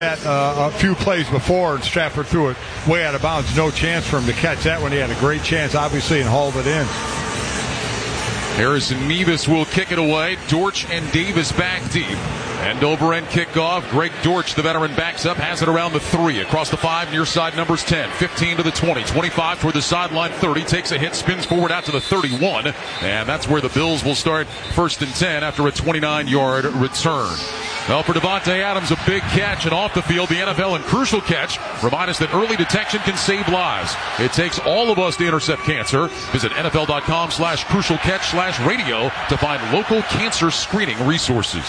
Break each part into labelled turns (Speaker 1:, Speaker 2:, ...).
Speaker 1: A few plays before, and Stratford threw it way out of bounds. No chance for him to catch that one. He had a great chance, obviously, and hauled it in.
Speaker 2: Harrison Mevis will kick it away. Dortch and Davis back deep. End over end kickoff. Greg Dortch, the veteran, backs up, has it around the 3. Across the 5, near side numbers 10, 15 to the 20, 25 toward the sideline, 30. Takes a hit, spins forward out to the 31. And that's where the Bills will start 1st and 10 after a 29-yard return. Well, for Devontae Adams, a big catch, and off the field, the NFL and crucial catch remind us that early detection can save lives. It takes all of us to intercept cancer. Visit NFL.com/crucialcatch/radio to find local cancer screening resources.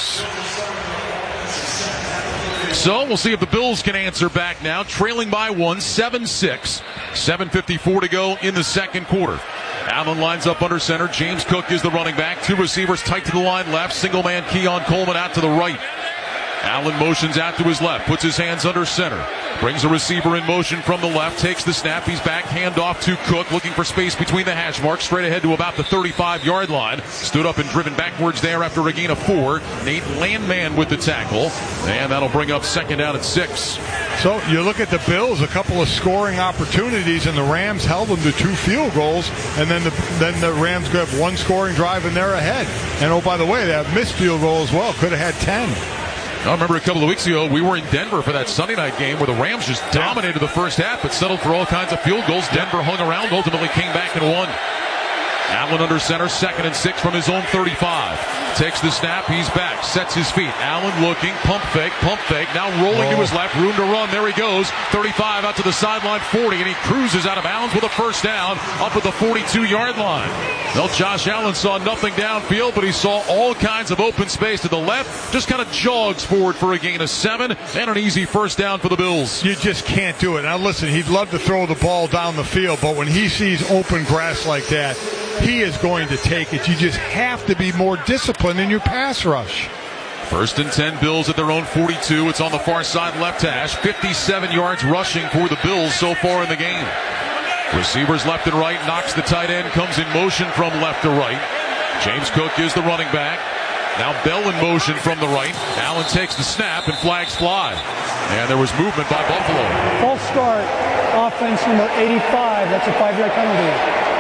Speaker 2: So we'll see if the Bills can answer back now, trailing by 1, 7-6, 7:54 to go in the second quarter. Allen lines up under center. James Cook is the running back. 2 receivers tight to the line left. Single man Keon Coleman out to the right. Allen motions out to his left. Puts his hands under center. Brings a receiver in motion from the left. Takes the snap. He's back. Hand off to Cook. Looking for space between the hash marks. Straight ahead to about the 35-yard line. Stood up and driven backwards there after a gain of 4. Nate Landman with the tackle. And that'll bring up 2nd down and 6.
Speaker 1: So you look at the Bills, a couple of scoring opportunities, and the Rams held them to 2 field goals, and then the Rams could have 1 scoring drive and they're ahead. And oh, by the way, they have missed field goal as well. Could have had 10.
Speaker 2: I remember a couple of weeks ago, we were in Denver for that Sunday night game where the Rams just dominated the first half but settled for all kinds of field goals. Denver hung around, ultimately came back and won. Allen under center, 2nd and 6 from his own 35. Takes the snap, he's back, sets his feet. Allen looking, pump fake, now rolling to his left, room to run, there he goes. 35 out to the sideline, 40, and he cruises out of bounds with a 1st down up at the 42-yard line. Well, Josh Allen saw nothing downfield, but he saw all kinds of open space to the left, just kind of jogs forward for a gain of 7, and an easy 1st down for the Bills.
Speaker 1: You just can't do it. Now listen, he'd love to throw the ball down the field, but when he sees open grass like that, he is going to take it. You just have to be more disciplined in your pass rush.
Speaker 2: 1st and 10, Bills at their own 42. It's on the far side left hash. 57 yards rushing for the Bills so far in the game. Receivers left and right. Knocks the tight end. Comes in motion from left to right. James Cook is the running back. Now Bell in motion from the right. Allen takes the snap and flags fly. And there was movement by Buffalo.
Speaker 3: False start. Offense number 85. That's a 5-yard penalty.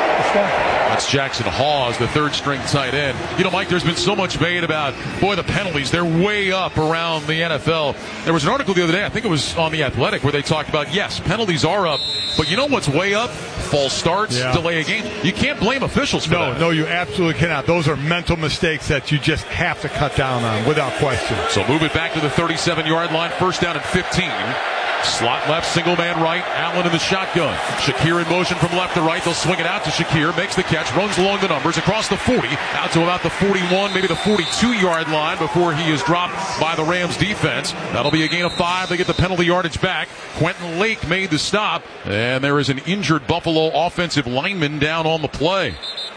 Speaker 2: That's Jackson Hawes, the 3rd-string tight end. You know, Mike, there's been so much debate about, the penalties. They're way up around the NFL. There was an article the other day, I think it was on The Athletic, where they talked about, yes, penalties are up, but you know what's way up? False starts, delay a game. You can't blame officials for that.
Speaker 1: No, you absolutely cannot. Those are mental mistakes that you just have to cut down on without question.
Speaker 2: So move it back to the 37-yard line, 1st down and 15. Slot left, single man right, Allen in the shotgun. Shakir in motion from left to right. They'll swing it out to Shakir, makes the catch, runs along the numbers, across the 40, out to about the 41, maybe the 42-yard line before he is dropped by the Rams defense. That'll be a gain of 5. They get the penalty yardage back. Quentin Lake made the stop, and there is an injured Buffalo offensive lineman down on the play.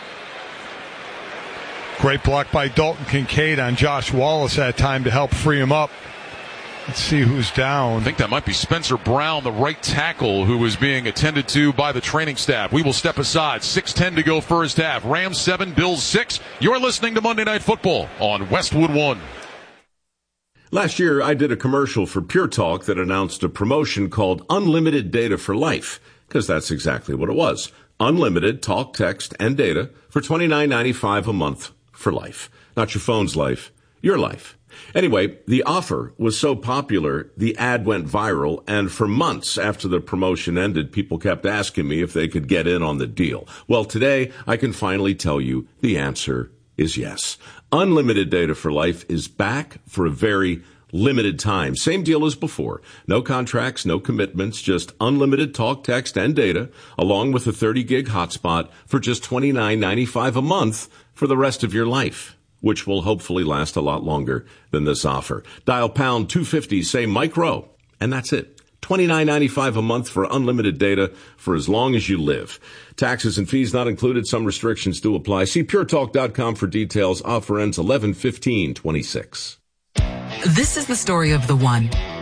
Speaker 1: Great block by Dalton Kincaid on Josh Wallace at time to help free him up. Let's see who's down.
Speaker 2: I think that might be Spencer Brown, the right tackle, who is being attended to by the training staff. We will step aside. 6:10 to go first half. Rams 7, Bills 6. You're listening to Monday Night Football on Westwood One.
Speaker 4: Last year, I did a commercial for Pure Talk that announced a promotion called Unlimited Data for Life, because that's exactly what it was. Unlimited talk, text, and data for $29.95 a month for life. Not your phone's life, your life. Anyway, the offer was so popular, the ad went viral, and for months after the promotion ended, people kept asking me if they could get in on the deal. Well, today, I can finally tell you the answer is yes. Unlimited Data for Life is back for a very limited time. Same deal as before. No contracts, no commitments, just unlimited talk, text, and data, along with a 30-gig hotspot for just $29.95 a month for the rest of your life, which will hopefully last a lot longer than this offer. Dial pound 250, say Mike Rowe, and that's it. $29.95 a month for unlimited data for as long as you live. Taxes and fees not included. Some restrictions do apply. See puretalk.com for details. Offer ends 11/15/26.
Speaker 5: This is the story of the one.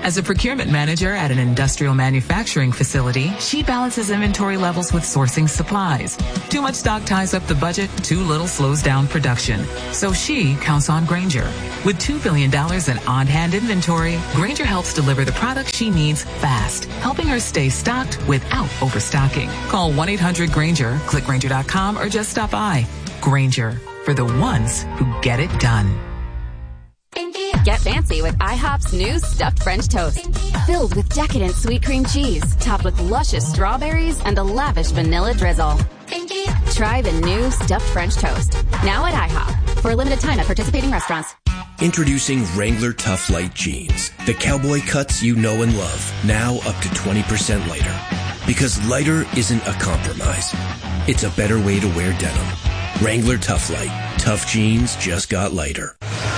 Speaker 5: As a procurement manager at an industrial manufacturing facility, she balances inventory levels with sourcing supplies. Too much stock ties up the budget, too little slows down production. So she counts on Grainger. With $2 billion in on-hand inventory, Grainger helps deliver the products she needs fast, helping her stay stocked without overstocking. Call 1-800-GRAINGER, click Grainger.com, or just stop by. Grainger, for the ones who get it done.
Speaker 6: Get fancy with IHOP's new stuffed French toast. Filled with decadent sweet cream cheese, topped with luscious strawberries and a lavish vanilla drizzle. Try the new stuffed French toast. Now at IHOP. For a limited time at participating restaurants.
Speaker 7: Introducing Wrangler Tough Light Jeans. The cowboy cuts you know and love. Now up to 20% lighter. Because lighter isn't a compromise. It's a better way to wear denim. Wrangler Tough Light. Tough jeans just got lighter.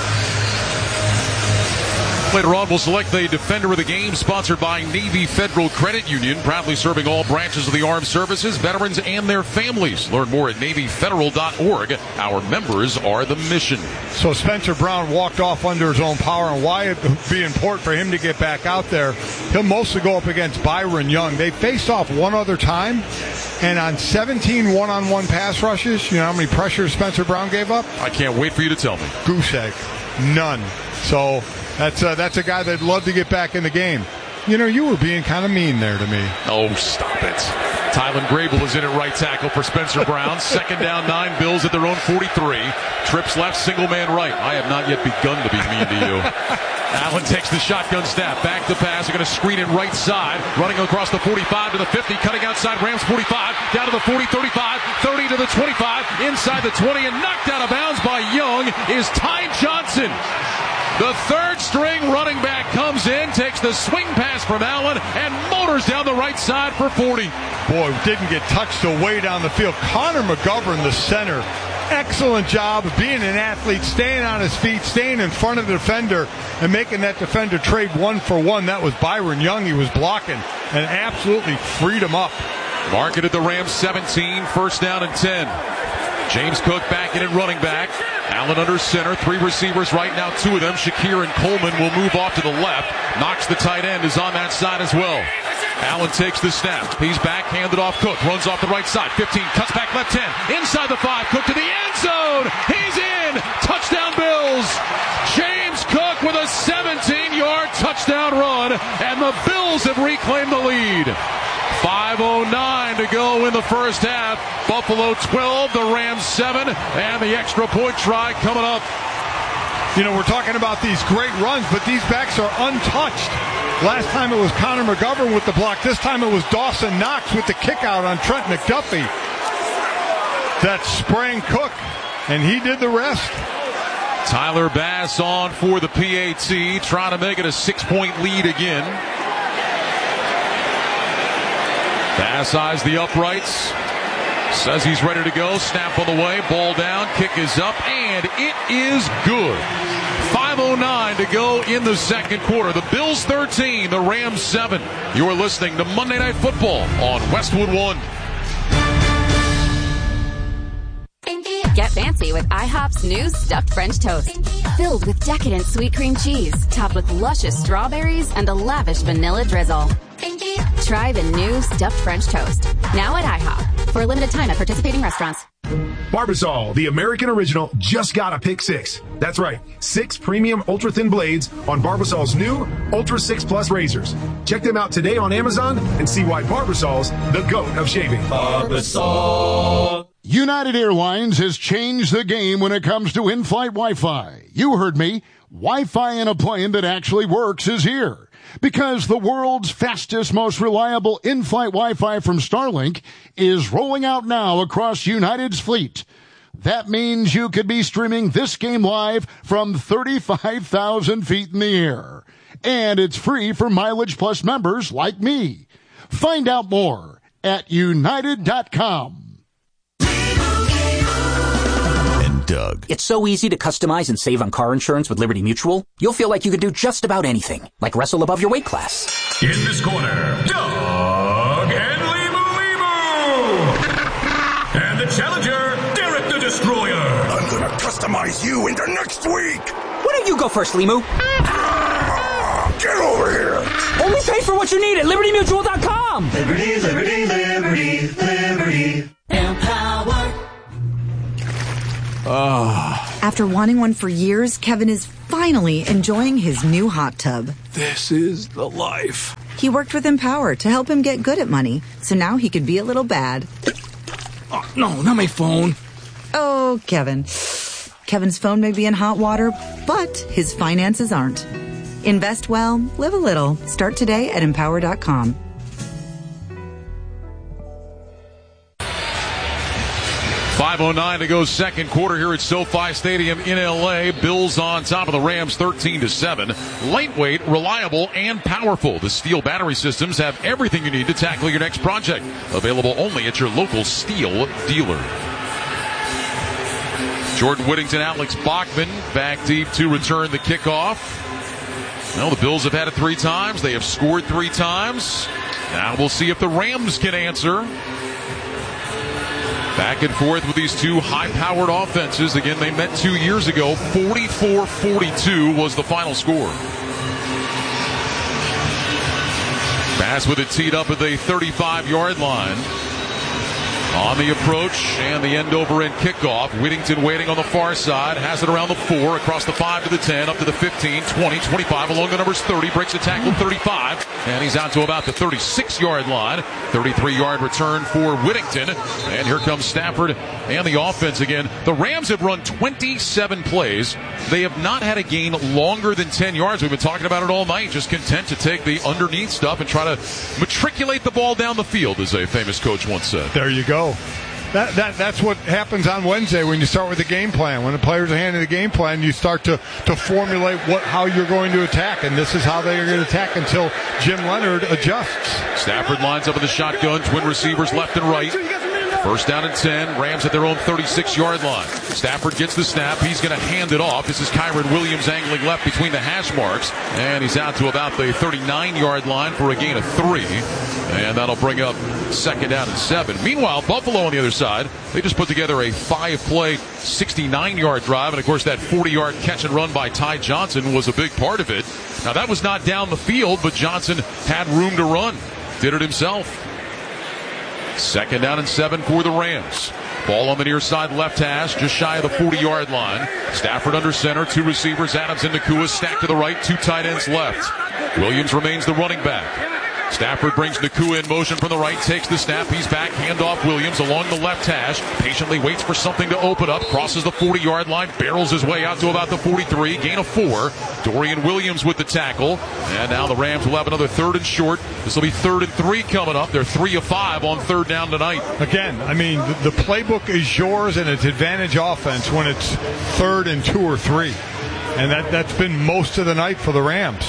Speaker 2: Later on, we'll select the Defender of the Game, sponsored by Navy Federal Credit Union, proudly serving all branches of the armed services, veterans, and their families. Learn more at NavyFederal.org. Our members are the mission.
Speaker 1: So Spencer Brown walked off under his own power, and why it would be important for him to get back out there. He'll mostly go up against Byron Young. They faced off one other time, and on 17 one-on-one pass rushes, you know how many pressures Spencer Brown gave up?
Speaker 2: I can't wait for you to tell me.
Speaker 1: Goose egg. None. So that's a guy that'd love to get back in the game. You know, you were being kind of mean there to me.
Speaker 2: Oh, stop it. Tylen Grable is in at right tackle for Spencer Brown. Second down, 9, Bills at their own 43. Trips left, single man right. I have not yet begun to be mean to you. Allen takes the shotgun snap. Back to pass. They're going to screen it right side. Running across the 45 to the 50. Cutting outside Rams 45. Down to the 40, 35. 30 to the 25. Inside the 20. And knocked out of bounds by Young is Ty Johnson. The third string running back comes in, takes the swing pass from Allen, and motors down the right side for 40.
Speaker 1: Boy, didn't get touched till way down the field. Connor McGovern, the center. Excellent job of being an athlete, staying on his feet, staying in front of the defender, and making that defender trade 1-for-1. That was Byron Young he was blocking, and absolutely freed him up.
Speaker 2: Market at the Rams 17, first down and 10. James Cook back in at running back. Allen under center, 3 receivers right now, 2 of them. Shakir and Coleman will move off to the left. Knox, the tight end, is on that side as well. Allen takes the snap. He's back, handed off Cook. Runs off the right side. 15, cuts back left 10. Inside the 5, Cook to the end zone. He's in. Touchdown Bills. James Cook with a 17-yard touchdown run. And the Bills have reclaimed the lead. 5:09 to go in the first half. Buffalo 12, the Rams 7, and the extra point try coming up.
Speaker 1: You know, we're talking about these great runs, but these backs are untouched. Last time it was Connor McGovern with the block. This time it was Dawson Knox with the kick out on Trent McDuffie. That sprang Cook, and he did the rest.
Speaker 2: Tyler Bass on for the PAT, trying to make it a 6-point lead again. Bass eyes the uprights. Says he's ready to go. Snap on the way. Ball down. Kick is up. And it is good. 5:09 to go in the second quarter. The Bills 13, the Rams 7. You're listening to Monday Night Football on Westwood One.
Speaker 6: Get fancy with IHOP's new stuffed French toast. Filled with decadent sweet cream cheese, topped with luscious strawberries and a lavish vanilla drizzle. Try the new stuffed French toast. Now at IHOP. For a limited time at participating restaurants.
Speaker 8: Barbasol, the American original, just got a pick 6. That's right, 6 premium ultra-thin blades on Barbasol's new Ultra 6 Plus razors. Check them out today on Amazon and see why Barbasol's the GOAT of shaving.
Speaker 9: Barbasol. United Airlines has changed the game when it comes to in-flight Wi-Fi. You heard me. Wi-Fi in a plane that actually works is here. Because the world's fastest, most reliable in-flight Wi-Fi from Starlink is rolling out now across United's fleet. That means you could be streaming this game live from 35,000 feet in the air. And it's free for Mileage Plus members like me. Find out more at United.com.
Speaker 10: Doug. It's so easy to customize and save on car insurance with Liberty Mutual. You'll feel like you could do just about anything, like wrestle above your weight class.
Speaker 11: In this corner, Doug and Limu. And the challenger, Derek the Destroyer.
Speaker 12: I'm gonna customize you into next week.
Speaker 10: Why don't you go first, Limu?
Speaker 12: Get over here!
Speaker 13: Only pay for what you need at LibertyMutual.com.
Speaker 14: Liberty, liberty, liberty, liberty. Empower.
Speaker 15: After wanting one for years, Kevin is finally enjoying his new hot tub.
Speaker 12: This is the life.
Speaker 15: He worked with Empower to help him get good at money, so now he could be a little bad.
Speaker 13: Oh, no, not my phone.
Speaker 15: Oh, Kevin. Kevin's phone may be in hot water, but his finances aren't. Invest well, live a little. Start today at Empower.com.
Speaker 2: .509 to go second quarter here at SoFi Stadium in L.A. Bills on top of the Rams 13-7. Lightweight, reliable, and powerful. The Steel battery systems have everything you need to tackle your next project. Available only at your local Steel dealer. Jordan Whittington, Alex Bachman back deep to return the kickoff. Well, the Bills have had it 3 times. They have scored 3 times. Now we'll see if the Rams can answer. Back and forth with these two high-powered offenses. Again, they met 2 years ago. 44-42 was the final score. Pass with it teed up at the 35-yard line. On the approach and the end-over-end kickoff. Whittington waiting on the far side. Has it around the 4, across the 5 to the 10, up to the 15, 20, 25, along the numbers 30. Breaks the tackle 35. And he's out to about the 36-yard line. 33-yard return for Whittington. And here comes Stafford and the offense again. The Rams have run 27 plays. They have not had a gain longer than 10 yards. We've been talking about it all night. Just content to take the underneath stuff and try to matriculate the ball down the field, as a famous coach once said.
Speaker 1: There you go. That's what happens on Wednesday when you start with the game plan. When the players are handed the game plan, you start to formulate how you're going to attack, and this is how they are going to attack until Jim Leonard adjusts.
Speaker 2: Stafford lines up in the shotgun, twin receivers left and right. First down and 10. Rams at their own 36-yard line. Stafford gets the snap. He's going to hand it off. This is Kyron Williams angling left between the hash marks. And he's out to about the 39-yard line for a gain of 3. And that'll bring up second down and 7. Meanwhile, Buffalo on the other side, they just put together a 5-play, 69-yard drive. And, of course, that 40-yard catch and run by Ty Johnson was a big part of it. Now, that was not down the field, but Johnson had room to run. Did it himself. Second down and 7 for the Rams. Ball on the near side left hash, just shy of the 40-yard line. Stafford under center, 2 receivers, Adams and Nakua stacked to the right, 2 tight ends left. Williams remains the running back. Stafford brings Nakua in motion from the right, takes the snap, he's back, handoff Williams along the left hash, patiently waits for something to open up, crosses the 40-yard line, barrels his way out to about the 43, gain of 4. Dorian Williams with the tackle, and now the Rams will have another 3rd and short. This will be 3rd and 3 coming up. They're 3 of 5 on 3rd down tonight.
Speaker 1: Again, I mean, the playbook is yours, and it's advantage offense when it's 3rd and 2 or 3. And that's been most of the night for the Rams.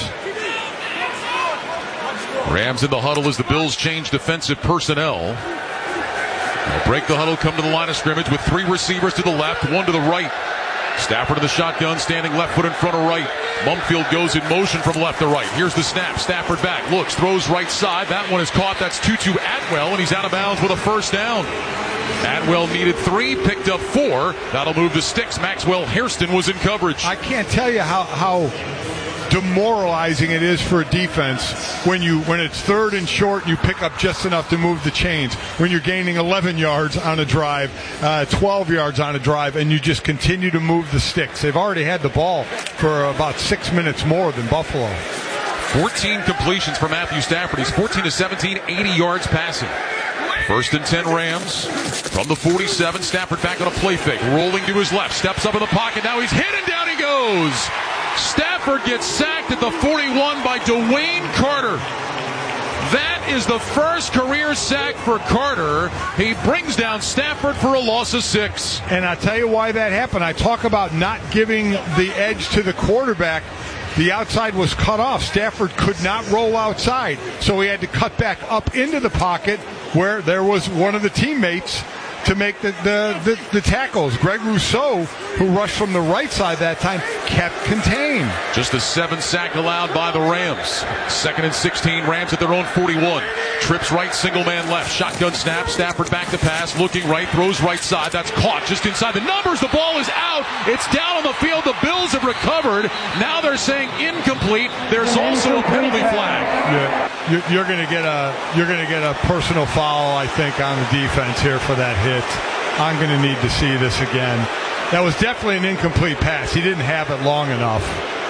Speaker 2: Rams in the huddle as the Bills change defensive personnel. They'll break the huddle, come to the line of scrimmage with 3 receivers to the left, 1 to the right. Stafford in the shotgun, standing left foot in front of right. Mumfield goes in motion from left to right. Here's the snap. Stafford back, looks, throws right side. That one is caught. That's Tutu Atwell, and he's out of bounds with a first down. Atwell needed 3, picked up 4. That'll move the sticks. Maxwell Hairston was in coverage.
Speaker 1: I can't tell you how demoralizing it is for a defense when it's 3rd and short and you pick up just enough to move the chains, when you're gaining 11 yards on a drive, 12 yards on a drive, and you just continue to move the sticks. They've already had the ball for about 6 minutes more than Buffalo.
Speaker 2: 14 completions for Matthew Stafford. He's 14 to 17, 80 yards passing. 1st and 10 Rams from the 47. Stafford back on a play fake, rolling to his left, steps up in the pocket. Now he's hit and down he goes. Stafford gets sacked at the 41 by Dwayne Carter. That is the first career sack for Carter. He brings down Stafford for a loss of 6.
Speaker 1: And I'll tell you why that happened. I talk about not giving the edge to the quarterback. The outside was cut off. Stafford could not roll outside, so he had to cut back up into the pocket where there was one of the teammates to make the tackles. Greg Rousseau, who rushed from the right side that time, kept contained.
Speaker 2: Just a 7 sack allowed by the Rams. 2nd and 16, Rams at their own 41. Trips right, single man left. Shotgun snap. Stafford back to pass. Looking right. Throws right side. That's caught just inside the numbers. The ball is out. It's down on the field. The Bills have recovered. Now they're saying incomplete. There's also a penalty flag.
Speaker 1: Yeah, you're going to get a personal foul, I think, on the defense here for that hit. I'm going to need to see this again. That was definitely an incomplete pass. He didn't have it long enough.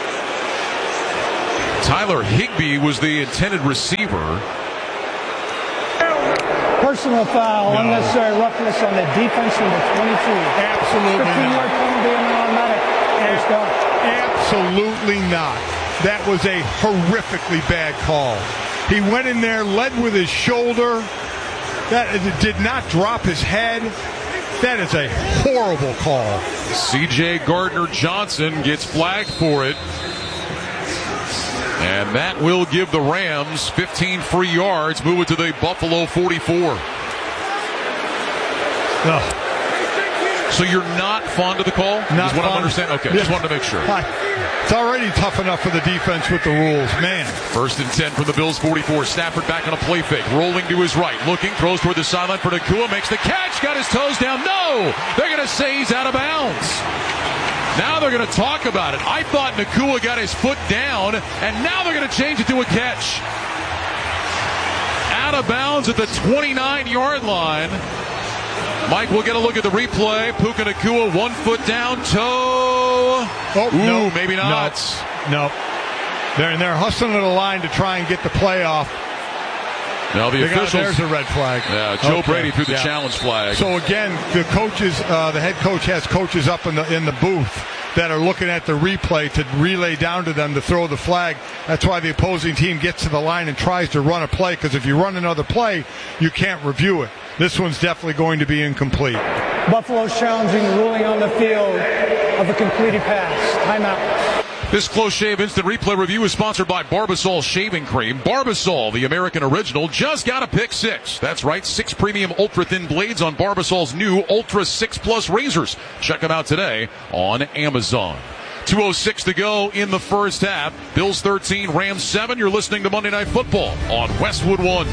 Speaker 2: Tyler Higbee was the intended receiver.
Speaker 3: Personal foul, unnecessary roughness on the defense in the 22.
Speaker 1: Absolutely
Speaker 3: 15-yard penalty and an automatic.
Speaker 1: Absolutely not. That was a horrifically bad call. He went in there, led with his shoulder. That did not drop his head. That is a horrible call.
Speaker 2: C.J. Gardner-Johnson gets flagged for it. And that will give the Rams 15 free yards, move it to the Buffalo 44. So you're not fond of the call?
Speaker 1: Not
Speaker 2: is what
Speaker 1: fond.
Speaker 2: I'm understanding? Okay, just wanted to make sure.
Speaker 1: It's already tough enough for the defense with the rules, man.
Speaker 2: 1st and 10 from the Bills 44. Stafford back on a play fake, rolling to his right, looking, throws toward the sideline for Nacua, makes the catch, got his toes down. No! They're going to say he's out of bounds. Now they're going to talk about it. I thought Nacua got his foot down, and now they're going to change it to a catch. Out of bounds at the 29-yard line. Mike, we'll get a look at the replay. Puka Nacua, 1 foot down, toe.
Speaker 1: No,
Speaker 2: maybe not.
Speaker 1: No. They're hustling to the line to try and get the play off.
Speaker 2: Now the officials.
Speaker 1: There's a red flag.
Speaker 2: Yeah, Joe Brady threw the challenge flag.
Speaker 1: So again, the coaches, the head coach has coaches up in the booth that are looking at the replay to relay down to them to throw the flag. That's why the opposing team gets to the line and tries to run a play, because if you run another play, you can't review it. This one's definitely going to be incomplete.
Speaker 3: Buffalo's challenging the ruling on the field of a completed pass. Timeout.
Speaker 2: This Close Shave Instant Replay Review is sponsored by Barbasol Shaving Cream. Barbasol, the American original, just got a pick 6. That's right, 6 premium ultra-thin blades on Barbasol's new Ultra 6 Plus razors. Check them out today on Amazon. 2:06 to go in the first half. Bills 13, Rams 7. You're listening to Monday Night Football on Westwood One.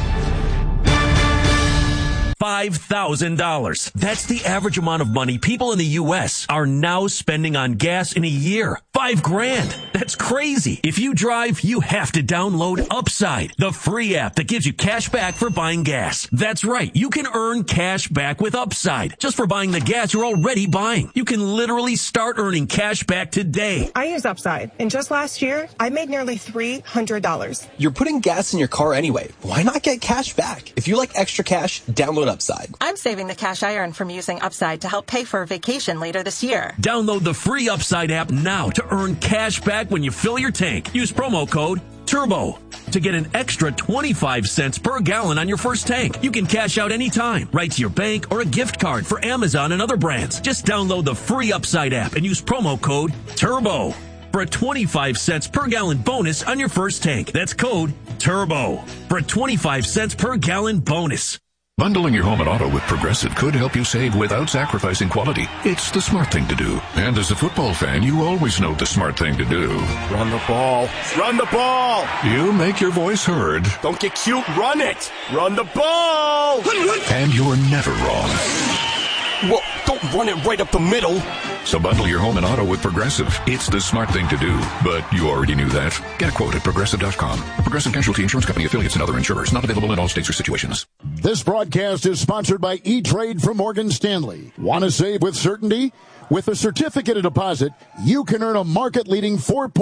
Speaker 16: $5,000. That's the average amount of money people in the U.S. are now spending on gas in a year. $5,000. That's crazy. If you drive, you have to download Upside, the free app that gives you cash back for buying gas. That's right. You can earn cash back with Upside just for buying the gas you're already buying. You can literally start earning cash back today.
Speaker 17: I use Upside, and just last year, I made nearly $300.
Speaker 18: You're putting gas in your car anyway. Why not get cash back? If you like extra cash, download Upside.
Speaker 19: I'm saving the cash I earn from using Upside to help pay for a vacation later this year.
Speaker 16: Download the free Upside app now to earn cash back when you fill your tank. Use promo code TURBO to get an extra 25 cents per gallon on your first tank. You can cash out anytime, right to your bank or a gift card for Amazon and other brands. Just download the free Upside app and use promo code TURBO for a 25 cents per gallon bonus on your first tank. That's code TURBO for a 25 cents per gallon bonus.
Speaker 20: Bundling your home and auto with Progressive could help you save without sacrificing quality. It's the smart thing to do. And as a football fan, you always know the smart thing to do.
Speaker 21: Run the ball. Run the ball.
Speaker 20: You make your voice heard.
Speaker 21: Don't get cute. Run it. Run the ball.
Speaker 20: And you're never wrong.
Speaker 21: Well, don't run it right up the middle.
Speaker 20: So bundle your home and auto with Progressive. It's the smart thing to do. But you already knew that. Get a quote at Progressive.com. Progressive Casualty Insurance Company affiliates and other insurers. Not available in all states or situations.
Speaker 9: This broadcast is sponsored by E-Trade from Morgan Stanley. Want to save with certainty? With a certificate of deposit, you can earn a market-leading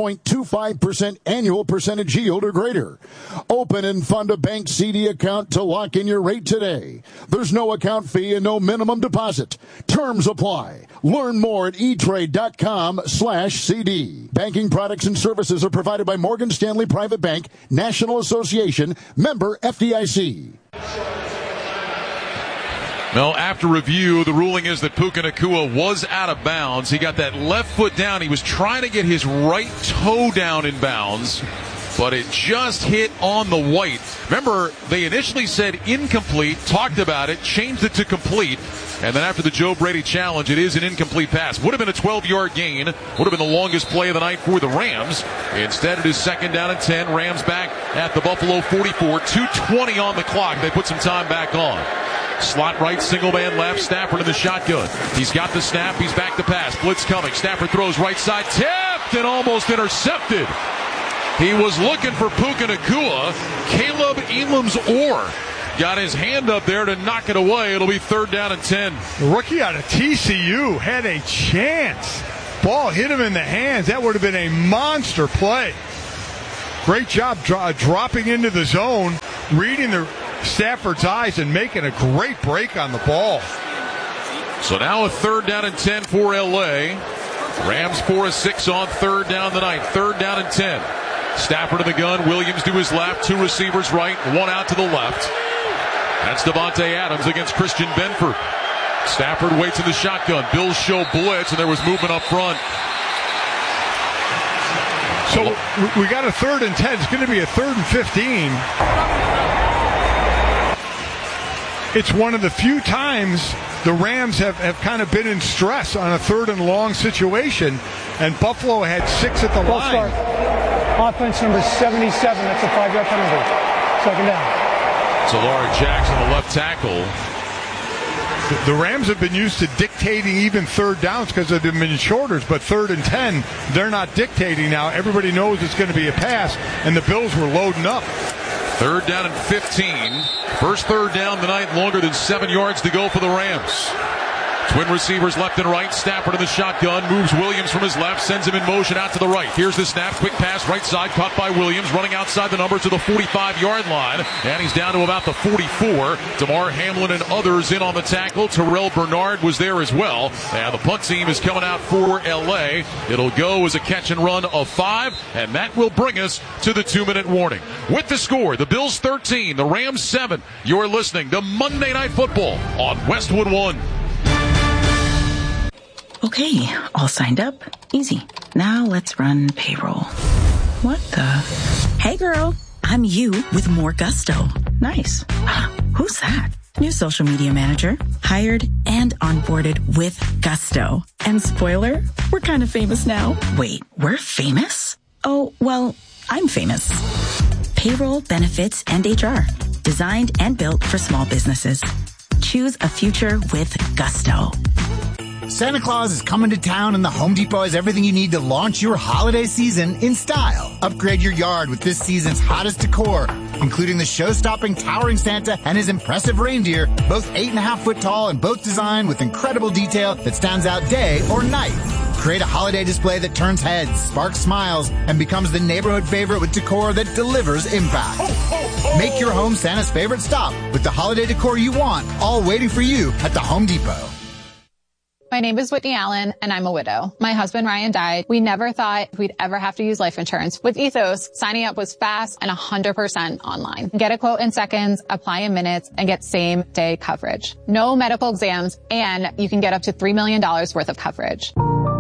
Speaker 9: 4.25% annual percentage yield or greater. Open and fund a bank CD account to lock in your rate today. There's no account fee and no minimum deposit. Terms apply. Learn more at etrade.com/CD. Banking products and services are provided by Morgan Stanley Private Bank, National Association, member FDIC.
Speaker 2: Well, after review, the ruling is that Puka Nacua was out of bounds. He got that left foot down. He was trying to get his right toe down in bounds, but it just hit on the white. Remember, they initially said incomplete, talked about it, changed it to complete, and then after the Joe Brady challenge, it is an incomplete pass. Would have been a 12-yard gain, would have been the longest play of the night for the Rams. Instead, it is 2nd down and 10. Rams back at the Buffalo 44, 2:20 on the clock. They put some time back on. Slot right, single man left, Stafford in the shotgun. He's got the snap, he's back to pass. Blitz coming, Stafford throws right side, tipped and almost intercepted. He was looking for Puka Nacua. Caleb Elam's Orr got his hand up there to knock it away. It'll be 3rd down and 10.
Speaker 1: The rookie out of TCU had a chance. Ball hit him in the hands. That would have been a monster play. Great job dropping into the zone, reading the Stafford's eyes and making a great break on the ball.
Speaker 2: So now a 3rd down and 10 for LA. Rams 4 of 6 on 3rd down tonight. 3rd down and 10. Stafford in the gun. Williams to his left. 2 receivers right. 1 out to the left. That's Devontae Adams against Christian Benford. Stafford waits in the shotgun. Bills show blitz, and there was movement up front.
Speaker 1: So we got a 3rd and 10. It's going to be a 3rd and 15. It's one of the few times the Rams have kind of been in stress on a 3rd and long situation, and Buffalo had 6 at the line.
Speaker 3: Start. Offense number 77. That's a 5-yard penalty. 2nd down.
Speaker 2: So Lamar Jackson, the left tackle.
Speaker 1: The Rams have been used to dictating even 3rd downs because they've been shorters, but 3rd and 10, they're not dictating now. Everybody knows it's going to be a pass, and the Bills were loading up.
Speaker 2: 3rd down and 15. First 3rd down tonight, longer than 7 yards to go for the Rams. Twin receivers left and right. Stafford in the shotgun. Moves Williams from his left. Sends him in motion out to the right. Here's the snap. Quick pass right side. Caught by Williams. Running outside the numbers to the 45-yard line. And he's down to about the 44. Damar Hamlin and others in on the tackle. Terrell Bernard was there as well. And the punt team is coming out for L.A. It'll go as a catch and run of 5. And that will bring us to the 2-minute warning. With the score, the Bills 13, the Rams 7. You're listening to Monday Night Football on Westwood One.
Speaker 4: Okay, all signed up. Easy. Now let's run payroll. What the? Hey girl, I'm you with more gusto. Nice. Who's that? New social media manager. Hired and onboarded with gusto. And spoiler, we're kind of famous now. Wait, we're famous? Oh, well, I'm famous. Payroll, benefits, and HR. Designed and built for small businesses. Choose a future with gusto.
Speaker 22: Santa Claus is coming to town and the Home Depot has everything you need to launch your holiday season in style. Upgrade your yard with this season's hottest decor, including the show-stopping towering Santa and his impressive reindeer, both 8.5-foot tall and both designed with incredible detail that stands out day or night. Create a holiday display that turns heads, sparks smiles, and becomes the neighborhood favorite with decor that delivers impact. Make your home Santa's favorite stop with the holiday decor you want, all waiting for you at the Home Depot.
Speaker 23: My name is Whitney Allen, and I'm a widow. My husband, Ryan, died. We never thought we'd ever have to use life insurance. With Ethos, signing up was fast and 100% online. Get a quote in seconds, apply in minutes, and get same-day coverage. No medical exams, and you can get up to $3 million worth of coverage.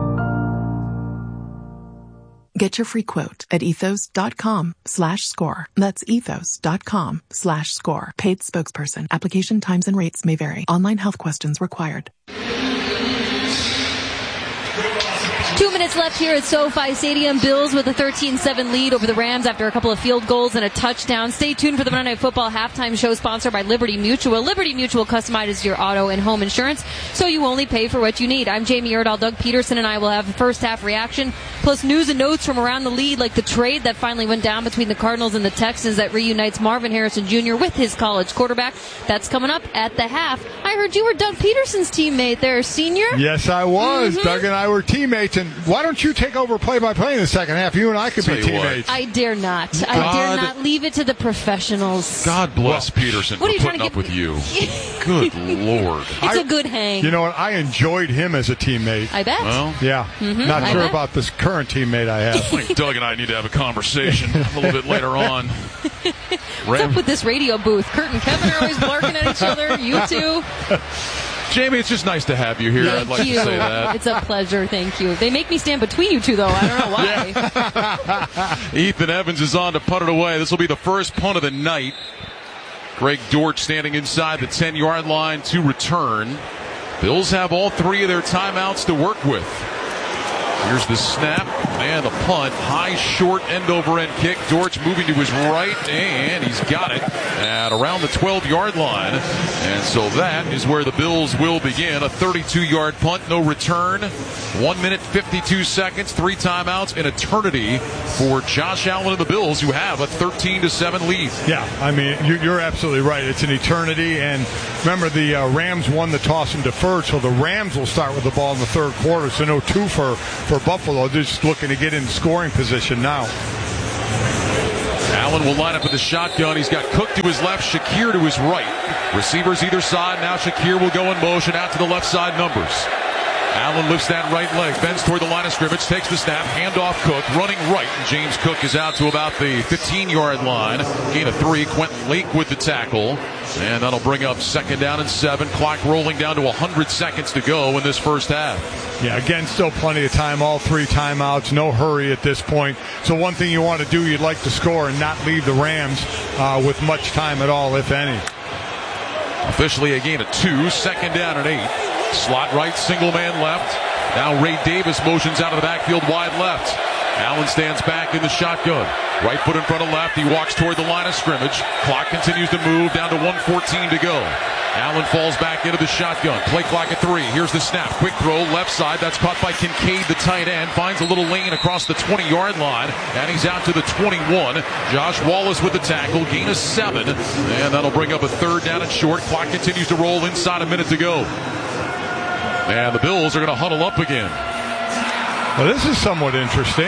Speaker 24: Get your free quote at ethos.com/score. That's ethos.com/score. Paid spokesperson. Application times and rates may vary. Online health questions required.
Speaker 25: 2 minutes left here at SoFi Stadium. Bills with a 13-7 lead over the Rams after a couple of field goals and a touchdown. Stay tuned for the Monday Night Football halftime show sponsored by Liberty Mutual. Liberty Mutual customizes your auto and home insurance, so you only pay for what you need. I'm Jamie Erdahl. Doug Peterson and I will have a first half reaction, plus news and notes from around the league, like the trade that finally went down between the Cardinals and the Texans that reunites Marvin Harrison Jr. with his college quarterback. That's coming up at the half. I heard you were Doug Peterson's teammate there, senior.
Speaker 1: Yes, I was. Mm-hmm. Doug and I were teammates, and why don't you take over play-by-play in the second half? You and I could be teammates.
Speaker 25: I dare not. I dare not. Leave it to the professionals.
Speaker 2: God bless Peterson for putting up with you. Good Lord.
Speaker 25: It's a good hang.
Speaker 1: You know what? I enjoyed him as a teammate.
Speaker 25: I bet.
Speaker 2: Well,
Speaker 1: yeah. Mm-hmm. Not sure about this current teammate I have.
Speaker 2: I think Doug and I need to have a conversation a little bit later on.
Speaker 25: What's up with this radio booth? Kurt and Kevin are always barking at each other. You two.
Speaker 2: Jamie, it's just nice to have you here. I'd like to say that.
Speaker 25: It's a pleasure. Thank you. They make me stand between you two, though. I don't know why.
Speaker 2: Ethan Evans is on to punt it away. This will be the first punt of the night. Greg Dortch standing inside the 10-yard line to return. Bills have all 3 of their timeouts to work with. Here's the snap and the punt. High, short, end-over-end kick. Dortch moving to his right, and he's got it at around the 12-yard line. And so that is where the Bills will begin. A 32-yard punt, no return. 1 minute, 52 seconds, 3 timeouts, an eternity for Josh Allen and the Bills, who have a 13-7 lead.
Speaker 1: Yeah, I mean, you're absolutely right. It's an eternity. And remember, the Rams won the toss and deferred, so the Rams will start with the ball in the third quarter. So no 2 for Buffalo. They're just looking to get in scoring position now.
Speaker 2: Allen will line up with the shotgun. He's got Cook to his left, Shakir to his right. Receivers either side. Now Shakir will go in motion out to the left side numbers. Allen lifts that right leg, bends toward the line of scrimmage, takes the snap, handoff Cook, running right. And James Cook is out to about the 15-yard line. Gain of 3. Quentin Lake with the tackle. And that'll bring up 2nd down and 7. Clock rolling down to 100 seconds to go in this first half.
Speaker 1: Yeah, again, still plenty of time. All 3 timeouts. No hurry at this point. So one thing you want to do, you'd like to score and not leave the Rams with much time at all, if any.
Speaker 2: Officially a gain of 2. 2nd down and 8. Slot right, single man left. Now Ray Davis motions out of the backfield wide left. Allen stands back in the shotgun. Right foot in front of left. He walks toward the line of scrimmage. Clock continues to move down to 1:14 to go. Allen falls back into the shotgun. Play clock at 3. Here's the snap. Quick throw left side. That's caught by Kincaid, the tight end. Finds a little lane across the 20-yard line. And he's out to the 21. Josh Wallace with the tackle. Gain of 7. And that'll bring up a 3rd down and short. Clock continues to roll inside a minute to go. And the Bills are going to huddle up again.
Speaker 1: Well, this is somewhat interesting.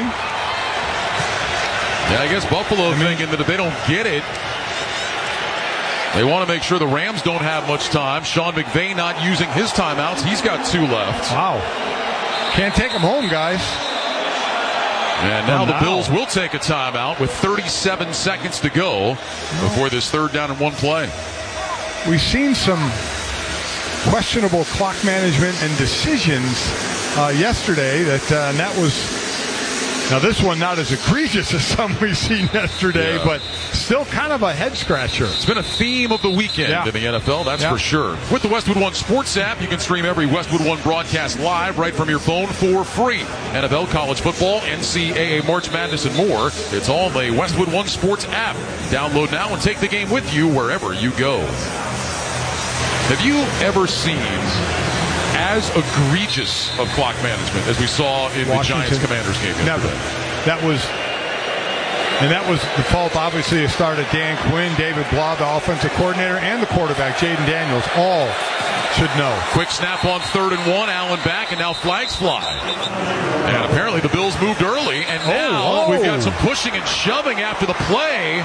Speaker 2: Yeah, I guess Buffalo thinking that if they don't get it, they want to make sure the Rams don't have much time. Sean McVay not using his timeouts. He's got 2 left.
Speaker 1: Wow. Can't take them home, guys.
Speaker 2: And now the Bills will take a timeout with 37 seconds to go before this 3rd down and 1 play.
Speaker 1: We've seen some questionable clock management and decisions yesterday and that was, now this one not as egregious as some we've seen yesterday, but still kind of a head scratcher.
Speaker 2: It's been a theme of the weekend in the NFL, that's for sure. With the Westwood One Sports app, you can stream every Westwood One broadcast live right from your phone for free. NFL, college football, NCAA, March Madness, and more. It's all in the Westwood One Sports app. Download now and take the game with you wherever you go. Have you ever seen as egregious of clock management as we saw in the Giants-Commanders game yesterday?
Speaker 1: Never. That was the fault, obviously, it started Dan Quinn, David Blah, the offensive coordinator, and the quarterback, Jaden Daniels, all should know.
Speaker 2: Quick snap on 3rd and 1, Allen back, and now flags fly. And apparently the Bills moved early, and now we've got some pushing and shoving after the play.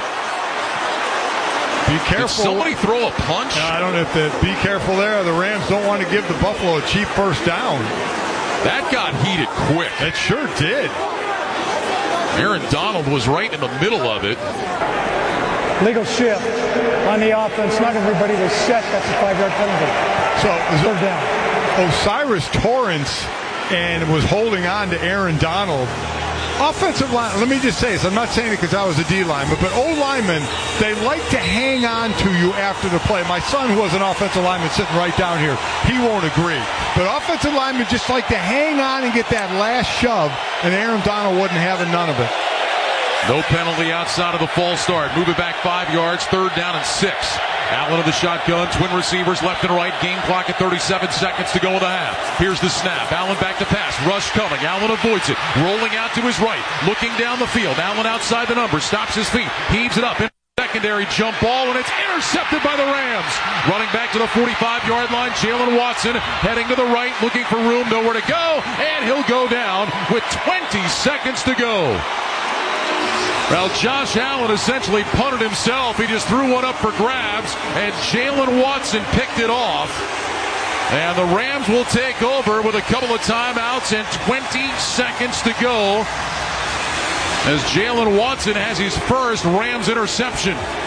Speaker 1: Be careful.
Speaker 2: Did somebody throw a punch?
Speaker 1: I don't know if be careful there. The Rams don't want to give the Buffalo a cheap 1st down.
Speaker 2: That got heated quick.
Speaker 1: It sure did.
Speaker 2: Aaron Donald was right in the middle of it.
Speaker 3: Legal shift on the offense. Not everybody was set. That's a 5-yard penalty.
Speaker 1: So
Speaker 3: 3rd down.
Speaker 1: Osiris Torrance and was holding on to Aaron Donald. Offensive line, let me just say this. I'm not saying it because I was a D lineman, but O linemen, they like to hang on to you after the play. My son, who was an offensive lineman sitting right down here, he won't agree. But offensive linemen just like to hang on and get that last shove, and Aaron Donald wasn't having none of it.
Speaker 2: No penalty outside of the false start. Move it back 5 yards, 3rd down and 6. Allen of the shotgun, twin receivers left and right. Game clock at 37 seconds to go in the half. Here's the snap. Allen back to pass. Rush coming. Allen avoids it. Rolling out to his right. Looking down the field. Allen outside the numbers. Stops his feet. Heaves it up. Secondary jump ball, and it's intercepted by the Rams. Running back to the 45-yard line. Jalen Watson heading to the right. Looking for room. Nowhere to go. And he'll go down with 20 seconds to go. Well, Josh Allen essentially punted himself. He just threw one up for grabs, and Jalen Watson picked it off. And the Rams will take over with a couple of timeouts and 20 seconds to go as Jalen Watson has his first Rams interception.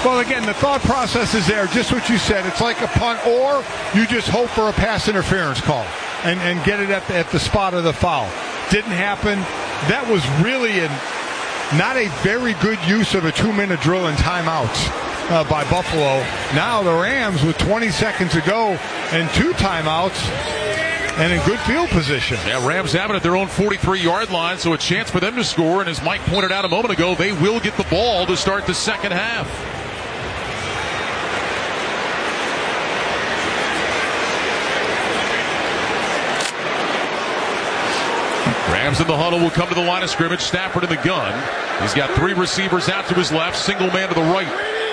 Speaker 1: Well, again, the thought process is there, just what you said. It's like a punt, or you just hope for a pass interference call and get it at the spot of the foul. Didn't happen. That was really not a very good use of a 2-minute drill and timeouts by Buffalo. Now the Rams, with 20 seconds to go and 2 timeouts, and in good field position.
Speaker 2: Yeah, Rams have it at their own 43-yard line, so a chance for them to score. And as Mike pointed out a moment ago, they will get the ball to start the second half. Rams in the huddle will come to the line of scrimmage. Stafford in the gun. He's got 3 receivers out to his left, single man to the right.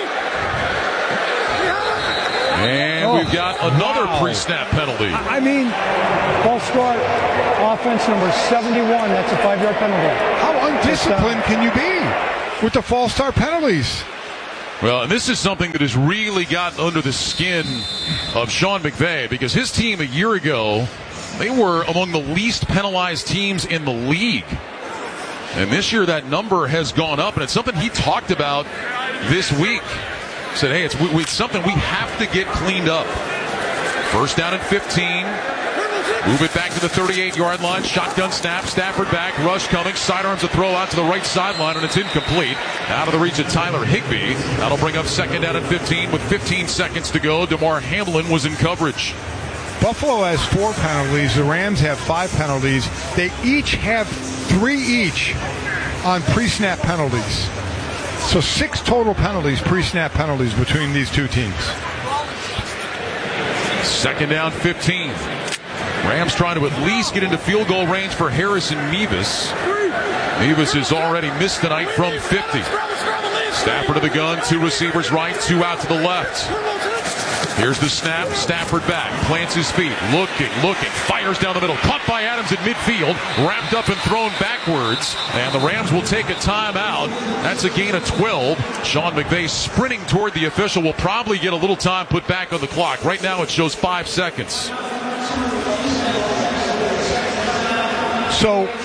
Speaker 2: And we've got another pre-snap penalty.
Speaker 3: I mean, false start, offense number 71. That's a 5-yard penalty.
Speaker 1: How undisciplined can you be with the false start penalties?
Speaker 2: Well, and this is something that has really gotten under the skin of Sean McVay, because his team a year ago, they were among the least penalized teams in the league. And this year that number has gone up, and it's something he talked about this week. Said, hey, it's something we have to get cleaned up. First down and 15. Move it back to the 38-yard line. Shotgun snap. Stafford back. Rush coming. Sidearms a throw out to the right sideline, and it's incomplete. Out of the reach of Tyler Higbee. That'll bring up second down and 15 with 15 seconds to go. DeMar Hamlin was in coverage.
Speaker 1: Buffalo has 4 penalties. The Rams have 5 penalties. They each have 3 each on pre-snap penalties. So 6 total penalties, pre-snap penalties between these two teams.
Speaker 2: Second down, 15. Rams trying to at least get into field goal range for Harrison Mevis. Mevis has already missed tonight from 50. Stafford to the gun, 2 receivers right, 2 out to the left. Here's the snap. Stafford back. Plants his feet. Looking. Fires down the middle. Caught by Adams at midfield. Wrapped up and thrown backwards. And the Rams will take a timeout. That's a gain of 12. Sean McVay sprinting toward the official. Will probably get a little time put back on the clock. Right now it shows 5 seconds.
Speaker 1: So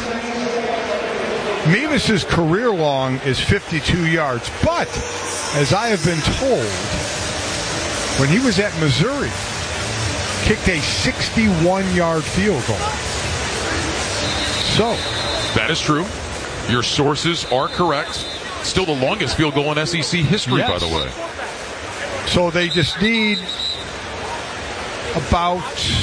Speaker 1: Mevis' career long is 52 yards. But, as I have been told, when he was at Missouri, kicked a 61-yard field goal. So,
Speaker 2: that is true. Your sources are correct. Still the longest field goal in SEC history, yes, by the way.
Speaker 1: So they just need about,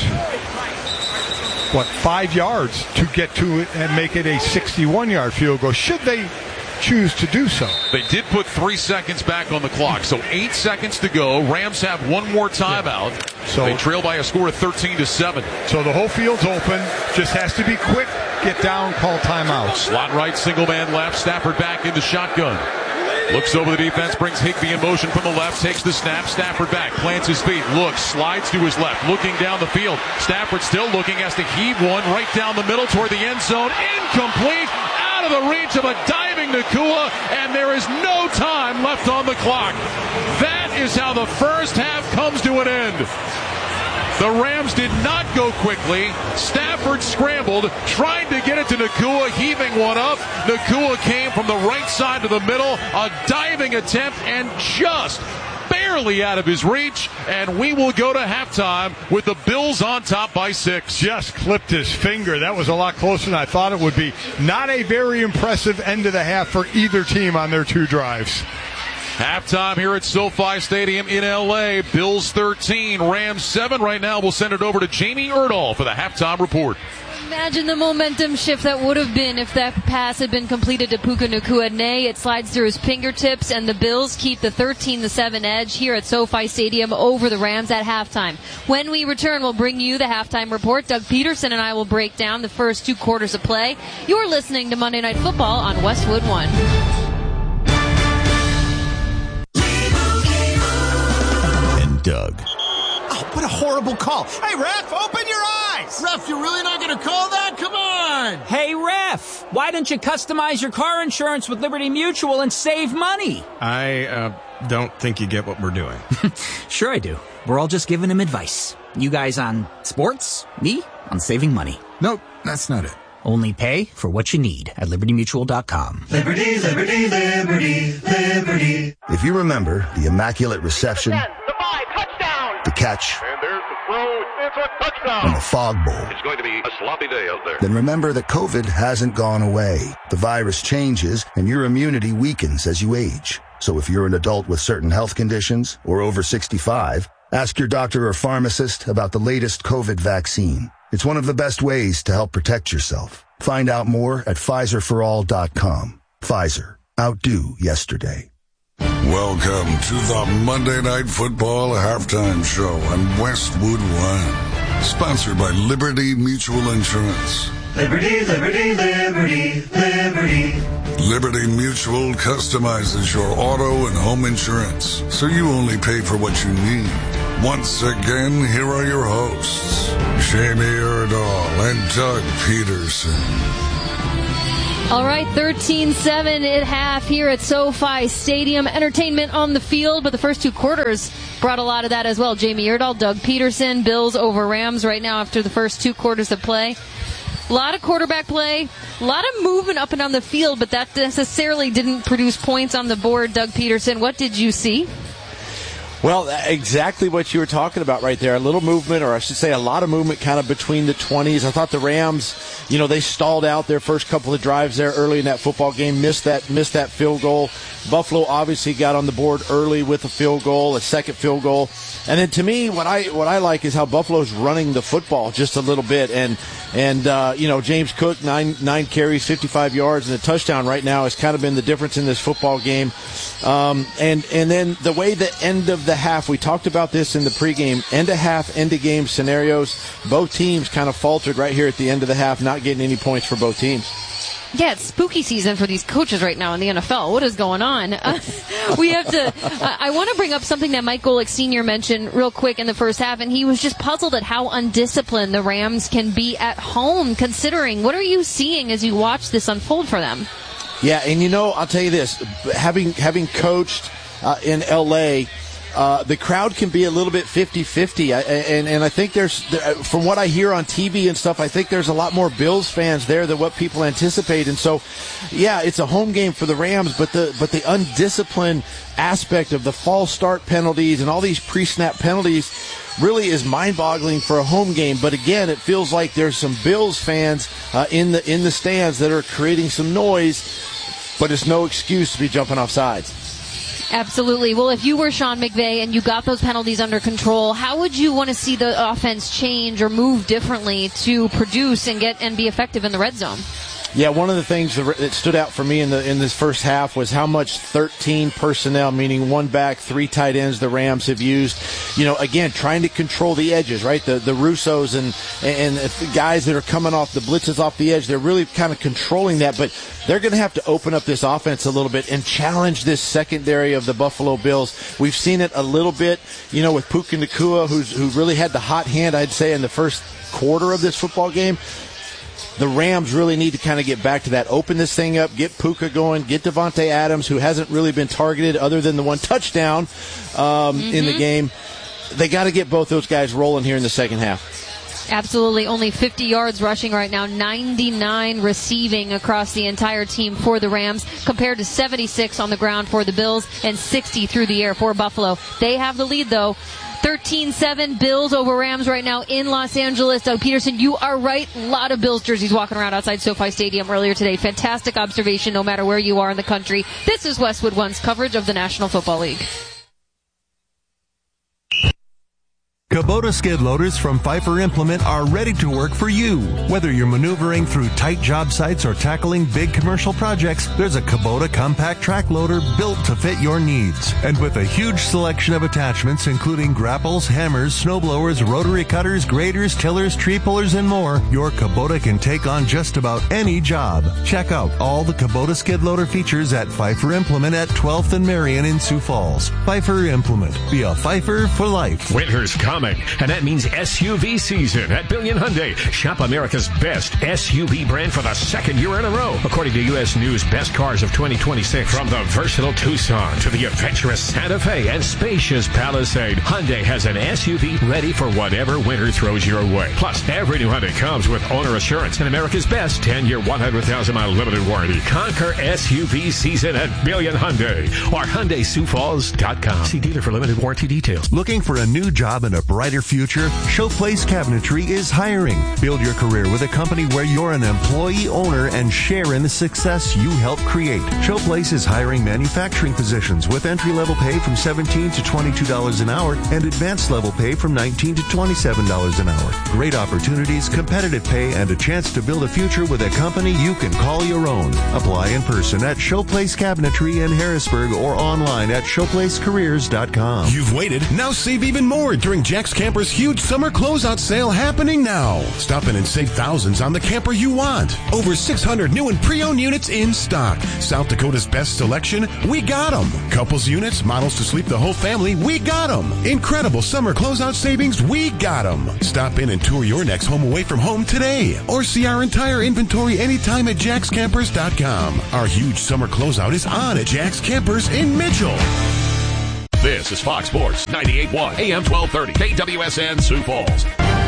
Speaker 1: 5 yards to get to it and make it a 61-yard field goal. Should they choose to do so?
Speaker 2: They did put 3 seconds back on the clock, so 8 seconds to go. Rams have 1 more timeout. Yeah. So they trail by a score of 13-7.
Speaker 1: So the whole field's open. Just has to be quick. Get down, call timeout.
Speaker 2: Slot right, single man left. Stafford back into shotgun. Looks over the defense, brings Higbee in motion from the left, takes the snap. Stafford back, plants his feet, looks, slides to his left, looking down the field. Stafford still looking, has to heave one right down the middle toward the end zone. Incomplete. Out of the reach of a diving Nacua, and there is no time left on the clock. That is how the first half comes to an end. The Rams did not go quickly. Stafford scrambled, trying to get it to Nacua, heaving one up. Nacua came from the right side to the middle, a diving attempt, and just barely out of his reach, and we will go to halftime with the Bills on top by 6.
Speaker 1: Just clipped his finger. That was a lot closer than I thought it would be. Not a very impressive end of the half for either team on their 2 drives.
Speaker 2: Halftime here at SoFi Stadium in L.A. Bills 13, Rams 7. Right now we'll send it over to Jamie Erdahl for the halftime report.
Speaker 25: Imagine the momentum shift that would have been if that pass had been completed to Puka Nacua. Nay, it slides through his fingertips, and the Bills keep the 13-7 edge here at SoFi Stadium over the Rams at halftime. When we return, we'll bring you the halftime report. Doug Peterson and I will break down the first 2 quarters of play. You're listening to Monday Night Football on Westwood One.
Speaker 5: Doug.
Speaker 22: Oh, what a horrible call. Hey, ref, open your eyes. Ref, you're really not going to call that? Come on.
Speaker 13: Hey, ref, why don't you customize your car insurance with Liberty Mutual and save money?
Speaker 6: I don't think you get what we're doing.
Speaker 10: Sure I do. We're all just giving him advice. You guys on sports, me on saving money.
Speaker 6: Nope, that's not it.
Speaker 10: Only pay for what you need at LibertyMutual.com.
Speaker 7: Liberty, liberty, liberty, liberty.
Speaker 8: If you remember the immaculate reception, the catch,
Speaker 11: and there's the throw, it's a touchdown,
Speaker 8: and the fog bowl,
Speaker 11: it's going to be a sloppy day out there.
Speaker 8: Then remember that COVID hasn't gone away. The virus changes, and your immunity weakens as you age. So if you're an adult with certain health conditions or over 65, ask your doctor or pharmacist about the latest COVID vaccine. It's one of the best ways to help protect yourself. Find out more at PfizerForAll.com. Pfizer. Outdo yesterday.
Speaker 12: Welcome to the Monday Night Football Halftime Show on Westwood One. Sponsored by Liberty Mutual Insurance.
Speaker 7: Liberty, liberty, liberty, liberty.
Speaker 12: Liberty Mutual customizes your auto and home insurance, so you only pay for what you need. Once again, here are your hosts, Jamie Erdahl and Doug Peterson.
Speaker 25: All right, 13-7 at half here at SoFi Stadium. Entertainment on the field, but the first two quarters brought a lot of that as well. Jamie Erdahl, Doug Peterson, Bills over Rams right now after the first two quarters of play. A lot of quarterback play, a lot of movement up and down the field, but that necessarily didn't produce points on the board. Doug Peterson, what did you see?
Speaker 14: Well, exactly what you were talking about right there. A little movement, or I should say a lot of movement kind of between the 20s. I thought the Rams, they stalled out their first couple of drives there early in that football game, missed that field goal. Buffalo obviously got on the board early with a field goal, a second field goal. And then to me, what I like is how Buffalo's running the football just a little bit. And James Cook, nine carries, 55 yards, and a touchdown right now has kind of been the difference in this football game. And then the way the end of the half, we talked about this in the pregame, end of half, end of game scenarios, both teams kind of faltered right here at the end of the half, not getting any points for both teams.
Speaker 25: Yeah, it's spooky season for these coaches right now in the NFL. What is going on? We have to. I want to bring up something that Mike Golick Sr. mentioned real quick in the first half, and he was just puzzled at how undisciplined the Rams can be at home, considering. What are you seeing as you watch this unfold for them?
Speaker 14: Yeah, and I'll tell you this, having coached in L.A., the crowd can be a little bit 50-50, and I think from what I hear on TV and stuff, I think there's a lot more Bills fans there than what people anticipate. And so, yeah, it's a home game for the Rams, but the undisciplined aspect of the false start penalties and all these pre-snap penalties really is mind-boggling for a home game. But again, it feels like there's some Bills fans in the stands that are creating some noise, but it's no excuse to be jumping off sides.
Speaker 25: Absolutely. Well, if you were Sean McVay and you got those penalties under control, how would you want to see the offense change or move differently to produce and be effective in the red zone?
Speaker 14: Yeah, one of the things that stood out for me in this first half was how much 13 personnel, meaning one back, three tight ends, the Rams have used. Again, trying to control the edges, right? The Russos and the guys that are coming off the blitzes off the edge, they're really kind of controlling that, but they're going to have to open up this offense a little bit and challenge this secondary of the Buffalo Bills. We've seen it a little bit, with Puka Nacua, who really had the hot hand, I'd say, in the first quarter of this football game. The Rams really need to kind of get back to that, open this thing up, get Puka going, get Devontae Adams, who hasn't really been targeted other than the one touchdown in the game. They got to get both those guys rolling here in the second half.
Speaker 25: Absolutely. Only 50 yards rushing right now, 99 receiving across the entire team for the Rams, compared to 76 on the ground for the Bills and 60 through the air for Buffalo. They have the lead, though. 13-7, Bills over Rams right now in Los Angeles. Doug Peterson, you are right. A lot of Bills jerseys walking around outside SoFi Stadium earlier today. Fantastic observation no matter where you are in the country. This is Westwood One's coverage of the National Football League.
Speaker 26: Kubota skid loaders from Pfeiffer Implement are ready to work for you. Whether you're maneuvering through tight job sites or tackling big commercial projects, there's a Kubota compact track loader built to fit your needs. And with a huge selection of attachments, including grapples, hammers, snowblowers, rotary cutters, graders, tillers, tree pullers, and more, your Kubota can take on just about any job. Check out all the Kubota skid loader features at Pfeiffer Implement at 12th and Marion in Sioux Falls. Pfeiffer Implement. Be a Pfeiffer for life.
Speaker 27: Winter's coming.
Speaker 15: coming, and that means SUV season at Billion Hyundai. Shop America's best SUV brand for the second year in a row, according to U.S. News Best Cars of 2026. From the versatile Tucson to the adventurous Santa Fe and spacious Palisade, Hyundai has an SUV ready for whatever winter throws your way. Plus, every new Hyundai comes with owner assurance and America's best 10-year, 100,000-mile limited warranty. Conquer SUV season at Billion Hyundai or HyundaiSiouxFalls.com. See dealer for limited warranty details.
Speaker 26: Looking for a new job and a brighter future? Showplace Cabinetry is hiring. Build your career with a company where you're an employee owner and share in the success you help create. Showplace is hiring manufacturing positions with entry-level pay from $17 to $22 an hour and advanced level pay from $19 to $27 an hour. Great opportunities, competitive pay, and a chance to build a future with a company you can call your own. Apply in person at Showplace Cabinetry in Harrisburg or online at showplacecareers.com.
Speaker 16: You've waited. Now save even more during Jack's Camper's huge summer closeout sale happening now. Stop in and save thousands on the camper you want. Over 600 new and pre-owned units in stock. South Dakota's best selection, we got them. Couples units, models to sleep the whole family, we got them. Incredible summer closeout savings, we got them. Stop in and tour your next home away from home today. Or see our entire inventory anytime at jackscampers.com. Our huge summer closeout is on at Jack's Campers in Mitchell.
Speaker 2: This is Fox Sports 98.1 AM 1230 KWSN Sioux Falls.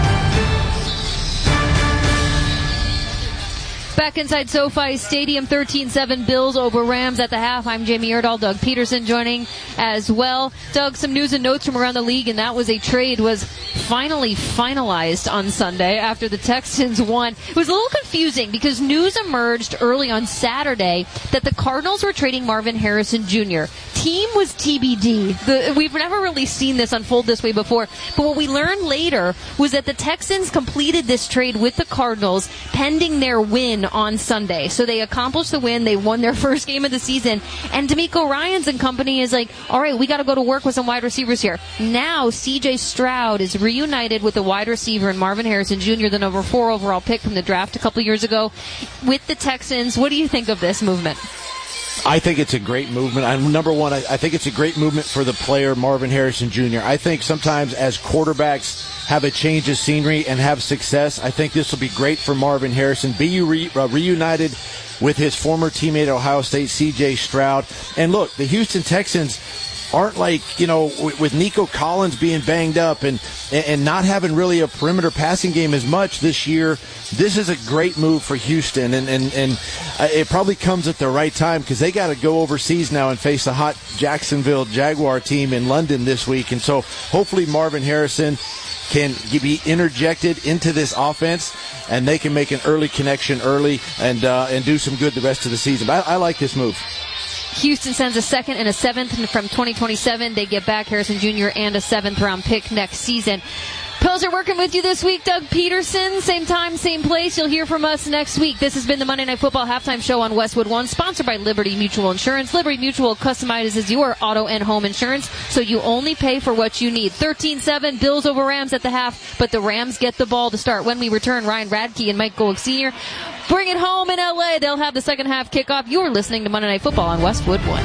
Speaker 25: Back inside SoFi Stadium, 13-7 Bills over Rams at the half. I'm Jamie Erdahl, Doug Peterson joining as well. Doug, some news and notes from around the league, and that was a trade was finally finalized on Sunday after the Texans won. It was a little confusing because news emerged early on Saturday that the Cardinals were trading Marvin Harrison Jr. Team was TBD. We've never really seen this unfold this way before, but what we learned later was that the Texans completed this trade with the Cardinals pending their win on Sunday. So they accomplished the win. They won their first game of the season. And DeMeco Ryans and company is like, all right, we got to go to work with some wide receivers here. Now C.J. Stroud is reunited with the wide receiver and Marvin Harrison Jr., the number 4 overall pick from the draft a couple years ago, with the Texans. What do you think of this movement?
Speaker 14: I think it's a great movement. Number one, I think it's a great movement for the player Marvin Harrison Jr. I think sometimes as quarterbacks have a change of scenery and have success, I think this will be great for Marvin Harrison. Be reunited with his former teammate at Ohio State, C.J. Stroud. And look, the Houston Texans aren't like, with Nico Collins being banged up and not having really a perimeter passing game as much this year. This is a great move for Houston, and it probably comes at the right time because they got to go overseas now and face a hot Jacksonville Jaguar team in London this week. And so hopefully Marvin Harrison can be interjected into this offense, and they can make an early connection early and do some good the rest of the season. But I like this move.
Speaker 25: Houston sends a 2nd and a 7th from 2027. They get back Harrison Jr. and a 7th-round pick next season. Pills are working with you this week. Doug Peterson, same time, same place. You'll hear from us next week. This has been the Monday Night Football Halftime Show on Westwood One, sponsored by Liberty Mutual Insurance. Liberty Mutual customizes your auto and home insurance, so you only pay for what you need. 13-7, Bills over Rams at the half, but the Rams get the ball to start. When we return, Ryan Radke and Mike Golick Sr. bring it home in L.A. They'll have the second half kickoff. You're listening to Monday Night Football on Westwood One.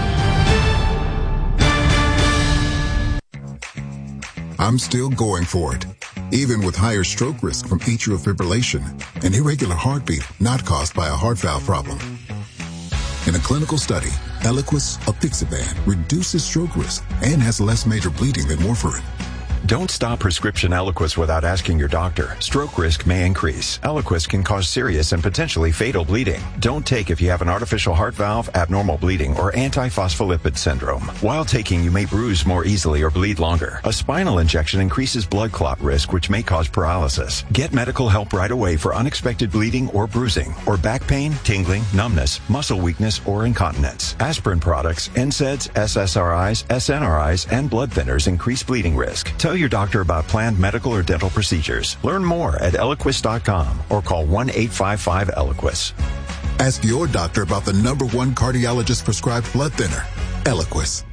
Speaker 17: I'm still going for it, even with higher stroke risk from atrial fibrillation, an irregular heartbeat not caused by a heart valve problem. In a clinical study, Eliquis apixaban reduces stroke risk and has less major bleeding than warfarin.
Speaker 18: Don't stop prescription Eliquis without asking your doctor. Stroke risk may increase. Eliquis can cause serious and potentially fatal bleeding. Don't take if you have an artificial heart valve, abnormal bleeding, or antiphospholipid syndrome. While taking, you may bruise more easily or bleed longer. A spinal injection increases blood clot risk, which may cause paralysis. Get medical help right away for unexpected bleeding or bruising, or back pain, tingling, numbness, muscle weakness, or incontinence. Aspirin products, NSAIDs, SSRIs, SNRIs, and blood thinners increase bleeding risk. Tell your doctor about planned medical or dental procedures. Learn more at Eliquis.com or call 1-855-ELIQUIS.
Speaker 17: Ask your doctor about the #1 cardiologist prescribed blood thinner, Eliquis.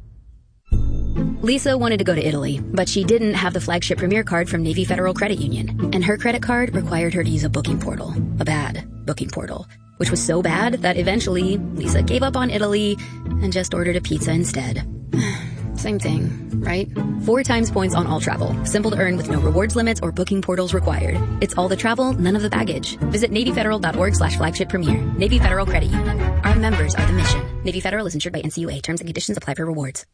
Speaker 19: Lisa wanted to go to Italy, but she didn't have the flagship Premier card from Navy Federal Credit Union, and her credit card required her to use a booking portal, a bad booking portal, which was so bad that eventually Lisa gave up on Italy and just ordered a pizza instead. Same thing, right? 4 times points on all travel. Simple to earn with no rewards limits or booking portals required. It's all the travel, none of the baggage. Visit NavyFederal.org/flagship premier. Navy Federal Credit Union. Our members are the mission. Navy Federal is insured by NCUA. Terms and conditions apply for rewards.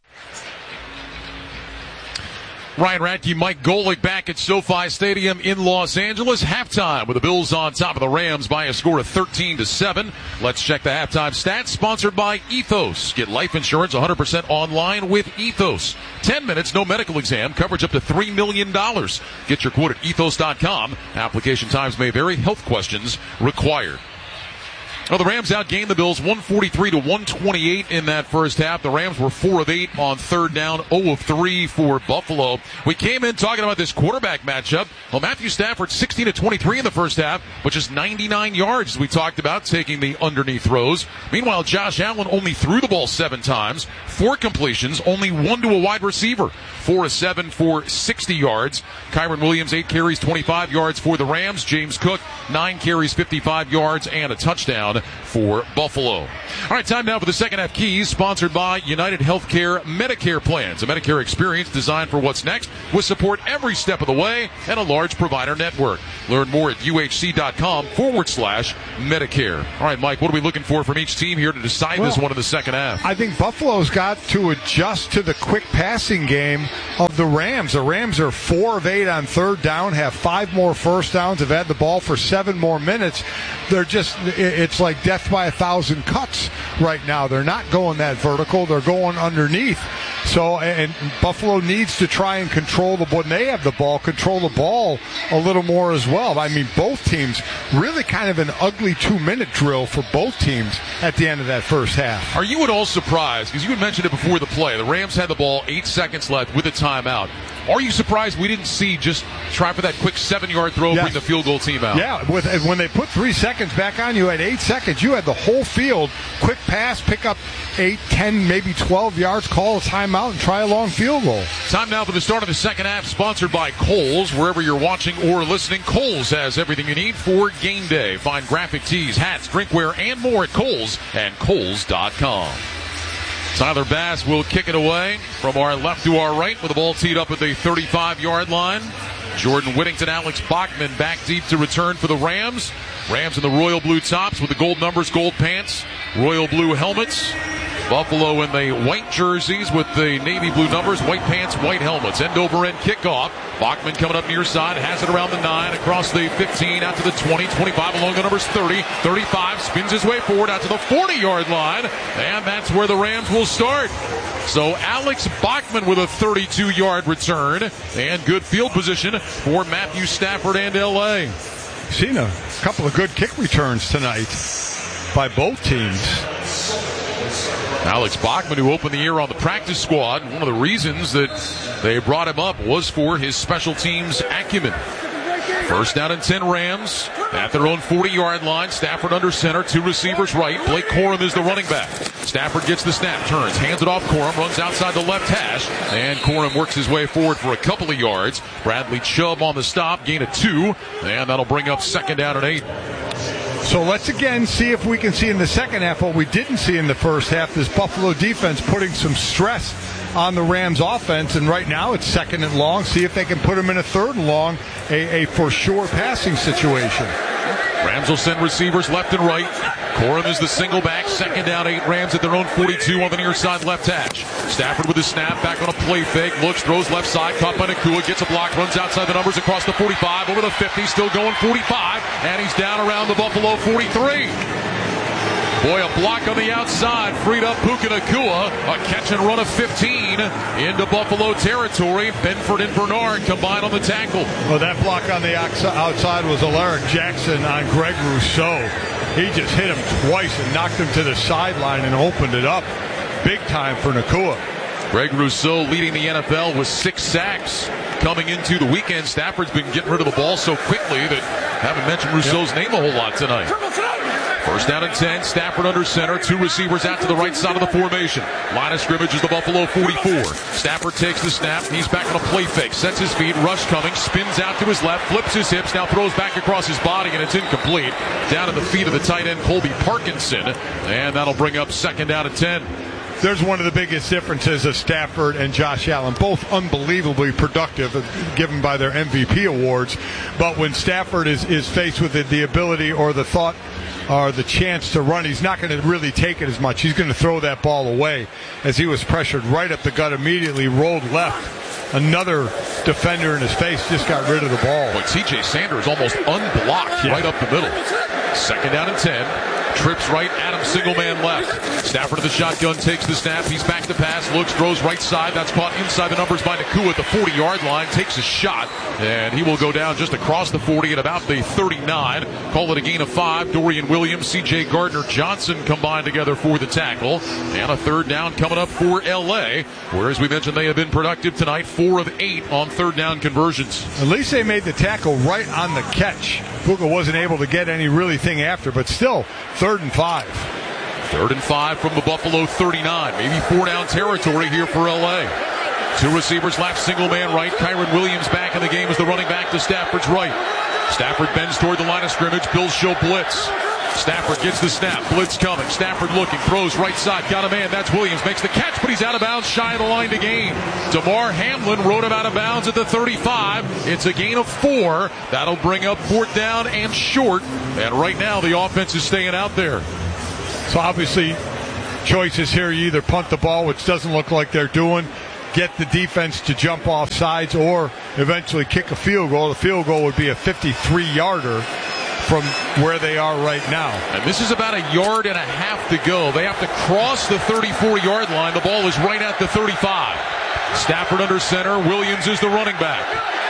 Speaker 2: Ryan Radke, Mike Golick back at SoFi Stadium in Los Angeles. Halftime with the Bills on top of the Rams by a score of 13-7. Let's check the halftime stats. Sponsored by Ethos. Get life insurance 100% online with Ethos. 10 minutes, no medical exam, coverage up to $3 million. Get your quote at ethos.com. Application times may vary. Health questions required. Well, the Rams outgained the Bills 143-128 in that first half. The Rams were 4 of 8 on third down, 0 of 3 for Buffalo. We came in talking about this quarterback matchup. Well, Matthew Stafford 16-23 in the first half, which is 99 yards, as we talked about, taking the underneath throws. Meanwhile, Josh Allen only threw the ball 7 times, 4 completions, only 1 to a wide receiver. 4 of 7 for 60 yards. Kyren Williams, 8 carries, 25 yards for the Rams. James Cook, 9 carries, 55 yards, and a touchdown for Buffalo. All right, time now for the second half keys, sponsored by United Healthcare Medicare Plans, a Medicare experience designed for what's next with support every step of the way and a large provider network. Learn more at uhc.com/Medicare. All right, Mike, what are we looking for from each team here to decide this one in the second half?
Speaker 1: I think Buffalo's got to adjust to the quick passing game of the Rams. The Rams are 4 of 8 on third down, have 5 more first downs, have had the ball for 7 more minutes. They're just, it's like death by 1,000 cuts right now. They're not going that vertical. They're going underneath. So, and Buffalo needs to try and control when they have the ball, control the ball a little more as well. I mean, both teams, really kind of an ugly 2-minute drill for both teams at the end of that first half.
Speaker 2: Are you at all surprised, because you had mentioned it before the play, the Rams had the ball 8 seconds left with a timeout. Are you surprised we didn't see just try for that quick 7-yard throw, bring the field goal team out?
Speaker 1: Yeah, when they put 3 seconds back on, you had 8 seconds. You had the whole field, quick pass, pick up 8, 10, maybe 12 yards, call a timeout, and try a long field goal.
Speaker 2: Time now for the start of the second half, sponsored by Kohl's. Wherever you're watching or listening, Kohl's has everything you need for game day. Find graphic tees, hats, drinkware, and more at Kohl's and Kohl's.com. Tyler Bass will kick it away from our left to our right with the ball teed up at the 35-yard line. Jordan Whittington, Alex Bachman back deep to return for the Rams. Rams in the royal blue tops with the gold numbers, gold pants, royal blue helmets. Buffalo in the white jerseys with the navy blue numbers, white pants, white helmets. End over end kickoff. Bachman coming up near side, has it around the 9, across the 15, out to the 20, 25 along the numbers 30, 35, spins his way forward out to the 40-yard line, and that's where the Rams will start. So Alex Bachman with a 32-yard return, and good field position for Matthew Stafford and L.A.
Speaker 1: Seen a couple of good kick returns tonight by both teams.
Speaker 2: Alex Bachman, who opened the year on the practice squad, one of the reasons that they brought him up was for his special teams acumen. First down and 10 Rams at their own 40-yard line. Stafford under center, 2 receivers right. Blake Corum is the running back. Stafford gets the snap, turns, hands it off Corum, runs outside the left hash, and Corum works his way forward for a couple of yards. Bradley Chubb on the stop, gain of 2, and that'll bring up second down and 8.
Speaker 1: So let's again see if we can see in the second half what we didn't see in the first half. This Buffalo defense putting some stress on the Rams offense, and right now it's second and long. See if they can put them in a third and long, a for sure passing situation.
Speaker 2: Rams will send receivers left and right. Corum is the single back. Second down, 8 Rams at their own 42 on the near side left hash. Stafford with the snap, back on a play fake, looks, throws left side, caught by Nakua, gets a block, runs outside the numbers across the 45, over the 50, still going 45, and he's down around the Buffalo 43. Boy, a block on the outside, freed up Puka Nakua. A catch and run of 15 into Buffalo territory. Benford and Bernard combine on the tackle.
Speaker 1: Well, that block on the outside was Alaric Jackson on Greg Rousseau. He just hit him twice and knocked him to the sideline and opened it up. Big time for Nakua.
Speaker 2: Greg Rousseau leading the NFL with 6 sacks. Coming into the weekend, Stafford's been getting rid of the ball so quickly that haven't mentioned Rousseau's name a whole lot tonight. First down and 10, Stafford under center, 2 receivers out to the right side of the formation. Line of scrimmage is the Buffalo 44. Stafford takes the snap, he's back on a play fake, sets his feet, rush coming, spins out to his left, flips his hips, now throws back across his body, and it's incomplete. Down at the feet of the tight end, Colby Parkinson, and that'll bring up second down and 10.
Speaker 1: there's one of the biggest differences of Stafford and Josh Allen, both unbelievably productive, given by their MVP awards. But when Stafford is faced with the ability or the thought or the chance to run, he's not going to really take it as much. He's going to throw that ball away, as he was pressured right up the gut immediately, rolled left. Another defender in his face just got rid of the ball.
Speaker 2: But C.J. Sanders almost unblocked right up the middle. 2nd down and 10. Trips right, Adam single man left. Stafford to the shotgun, takes the snap. He's back to pass, looks, throws right side. That's caught inside the numbers by Nacua at the 40-yard line. Takes a shot, and he will go down just across the 40 at about the 39. Call it a gain of 5. Dorian Williams, C.J. Gardner-Johnson combined together for the tackle. And a 3rd down coming up for L.A., where, as we mentioned, they have been productive tonight. 4 of 8 on 3rd down conversions.
Speaker 1: At least they made the tackle right on the catch. Puka wasn't able to get any really thing after, but still, 3rd and 5.
Speaker 2: 3rd and 5 from the Buffalo 39. Maybe 4-down territory here for L.A. 2 receivers left, single man right. Kyron Williams back in the game as the running back to Stafford's right. Stafford bends toward the line of scrimmage. Bills show blitz. Stafford gets the snap. Blitz coming. Stafford looking. Throws right side. Got a man. That's Williams. Makes the catch, but he's out of bounds. Shy of the line to gain. DeMar Hamlin rode him out of bounds at the 35. It's a gain of 4. That'll bring up 4th down and short. And right now the offense is staying out there.
Speaker 1: So obviously choices here. You either punt the ball, which doesn't look like they're doing, get the defense to jump off sides, or eventually kick a field goal. The field goal would be a 53-yarder from where they are right now.
Speaker 2: And this is about 1.5 yards to go. They have to cross the 34-yard line. The ball is right at the 35. Stafford under center. Williams is the running back.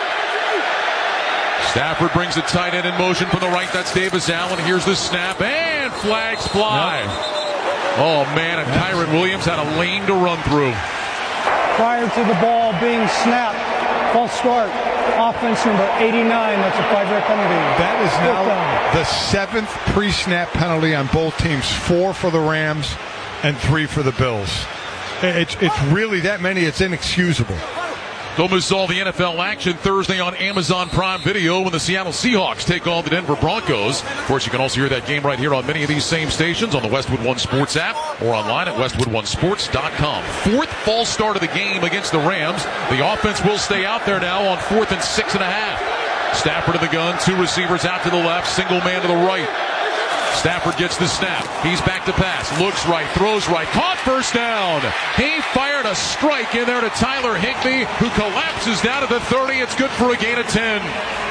Speaker 2: Stafford brings the tight end in motion from the right. That's Davis Allen. Here's the snap, and flags fly. Oh, man, and Kyron Williams had a lane to run through.
Speaker 3: Prior to the ball being snapped, false start, offense number 89. That's a 5-yard penalty.
Speaker 1: That is now the 7th pre-snap penalty on both teams. 4 for the Rams and 3 for the Bills. It's really that many. It's inexcusable.
Speaker 2: Don't miss all the NFL action Thursday on Amazon Prime Video when the Seattle Seahawks take on the Denver Broncos. Of course, you can also hear that game right here on many of these same stations on the Westwood One Sports app or online at westwoodonesports.com. 4th false start of the game against the Rams. The offense will stay out there now on 4th and 6.5. Stafford to the gun, 2 receivers out to the left, single man to the right. Stafford gets the snap. He's back to pass. Looks right. Throws right. Caught, 1st down. He fired a strike in there to Tyler Higbee, who collapses down at the 30. It's good for a gain of 10.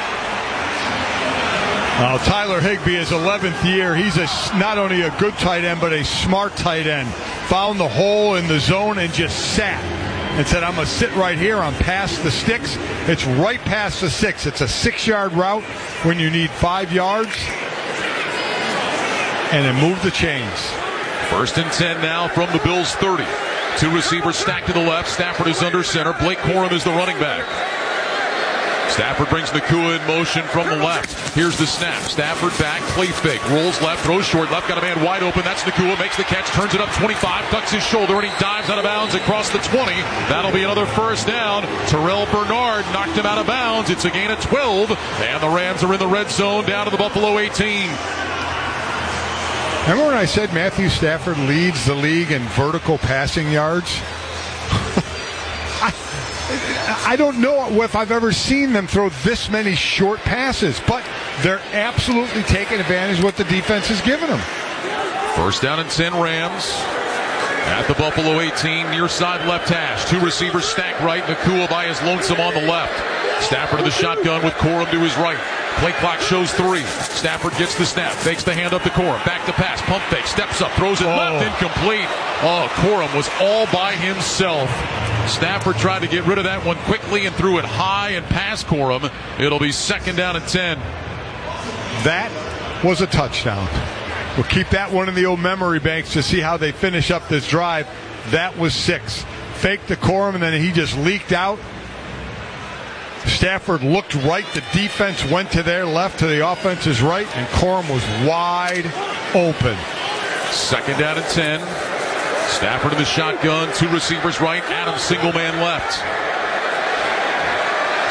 Speaker 1: Tyler Higbee is 11th year. He's not only a good tight end, but a smart tight end. Found the hole in the zone and just sat and said, I'm going to sit right here. I'm past the sticks. It's right past the 6. It's a 6-yard route when you need 5 yards. And it moved the chains.
Speaker 2: 1st and 10 now from the Bills' 30. 2 receivers stacked to the left. Stafford is under center. Blake Corum is the running back. Stafford brings Nacua in motion from the left. Here's the snap. Stafford back, play fake, rolls left, throws short left, got a man wide open. That's Nacua, makes the catch, turns it up 25, ducks his shoulder, and he dives out of bounds across the 20. That'll be another 1st down. Terrell Bernard knocked him out of bounds. It's a gain of 12, and the Rams are in the red zone down to the Buffalo 18.
Speaker 1: Remember when I said Matthew Stafford leads the league in vertical passing yards? I don't know if I've ever seen them throw this many short passes, but they're absolutely taking advantage of what the defense is giving them.
Speaker 2: 1st down and 10 Rams at the Buffalo 18, near side left hash. 2 receivers stacked right. Nacua by his lonesome on the left. Stafford to the shotgun with Corum to his right. Play clock shows 3. Stafford gets the snap, fakes the hand up to Corum. Back to pass, pump fake, steps up, throws it left, incomplete. Oh, Corum was all by himself. Stafford tried to get rid of that one quickly and threw it high and past Corum. It'll be 2nd down and 10.
Speaker 1: That was a touchdown. We'll keep that one in the old memory banks to see how they finish up this drive. That was 6. Faked to Corum, and then he just leaked out. Stafford looked right. The defense went to their left, to the offense's right, and Corum was wide open.
Speaker 2: 2nd down and 10. Stafford in the shotgun. 2 receivers right. Adams single man left.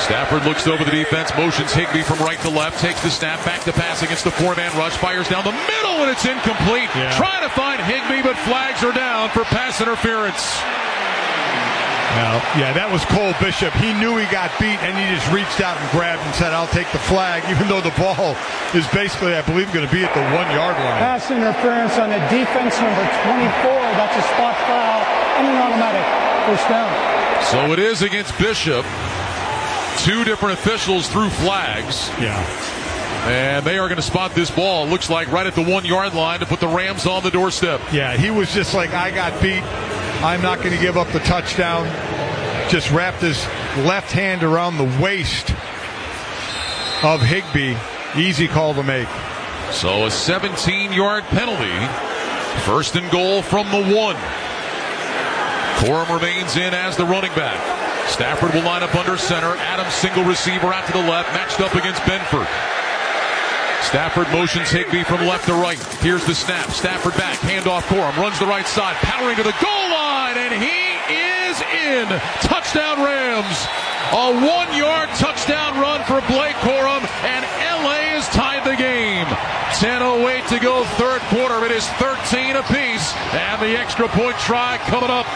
Speaker 2: Stafford looks over the defense, motions Higbee from right to left, takes the snap, back to pass against the four-man rush, fires down the middle, and it's incomplete.
Speaker 1: Yeah.
Speaker 2: Trying to find Higbee, but flags are down for pass interference.
Speaker 1: Well, yeah, that was Cole Bishop. He knew he got beat, and he just reached out and grabbed and said, I'll take the flag, even though the ball is basically, I believe, going to be at the 1-yard line.
Speaker 3: Pass interference on the defense, number 24. That's a spot foul and an automatic first down.
Speaker 2: So it is against Bishop. Two different officials threw flags.
Speaker 1: Yeah.
Speaker 2: And they are going to spot this ball, it looks like, right at the 1-yard line to put the Rams on the doorstep.
Speaker 1: Yeah, he was just like, I got beat. I'm not going to give up the touchdown. Just wrapped his left hand around the waist of Higbee. Easy call to make.
Speaker 2: So a 17-yard penalty. First and goal from the 1. Corum remains in as the running back. Stafford will line up under center. Adams single receiver out to the left, matched up against Benford. Stafford motions Higbee from left to right. Here's the snap. Stafford back. Handoff Corum. Runs the right side. Powering to the goal line. And he is in. Touchdown Rams. A 1-yard touchdown run for Blake Corum. And LA has tied the game. 10:08 to go third quarter. It is 13 apiece. And the extra point try coming up.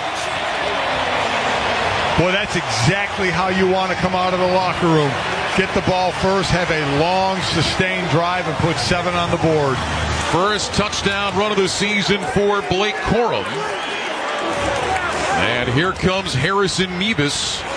Speaker 1: Boy, that's exactly how you want to come out of the locker room. Get the ball first, have a long, sustained drive, and put 7 on the board.
Speaker 2: First touchdown run of the season for Blake Corum. And here comes Harrison Mevis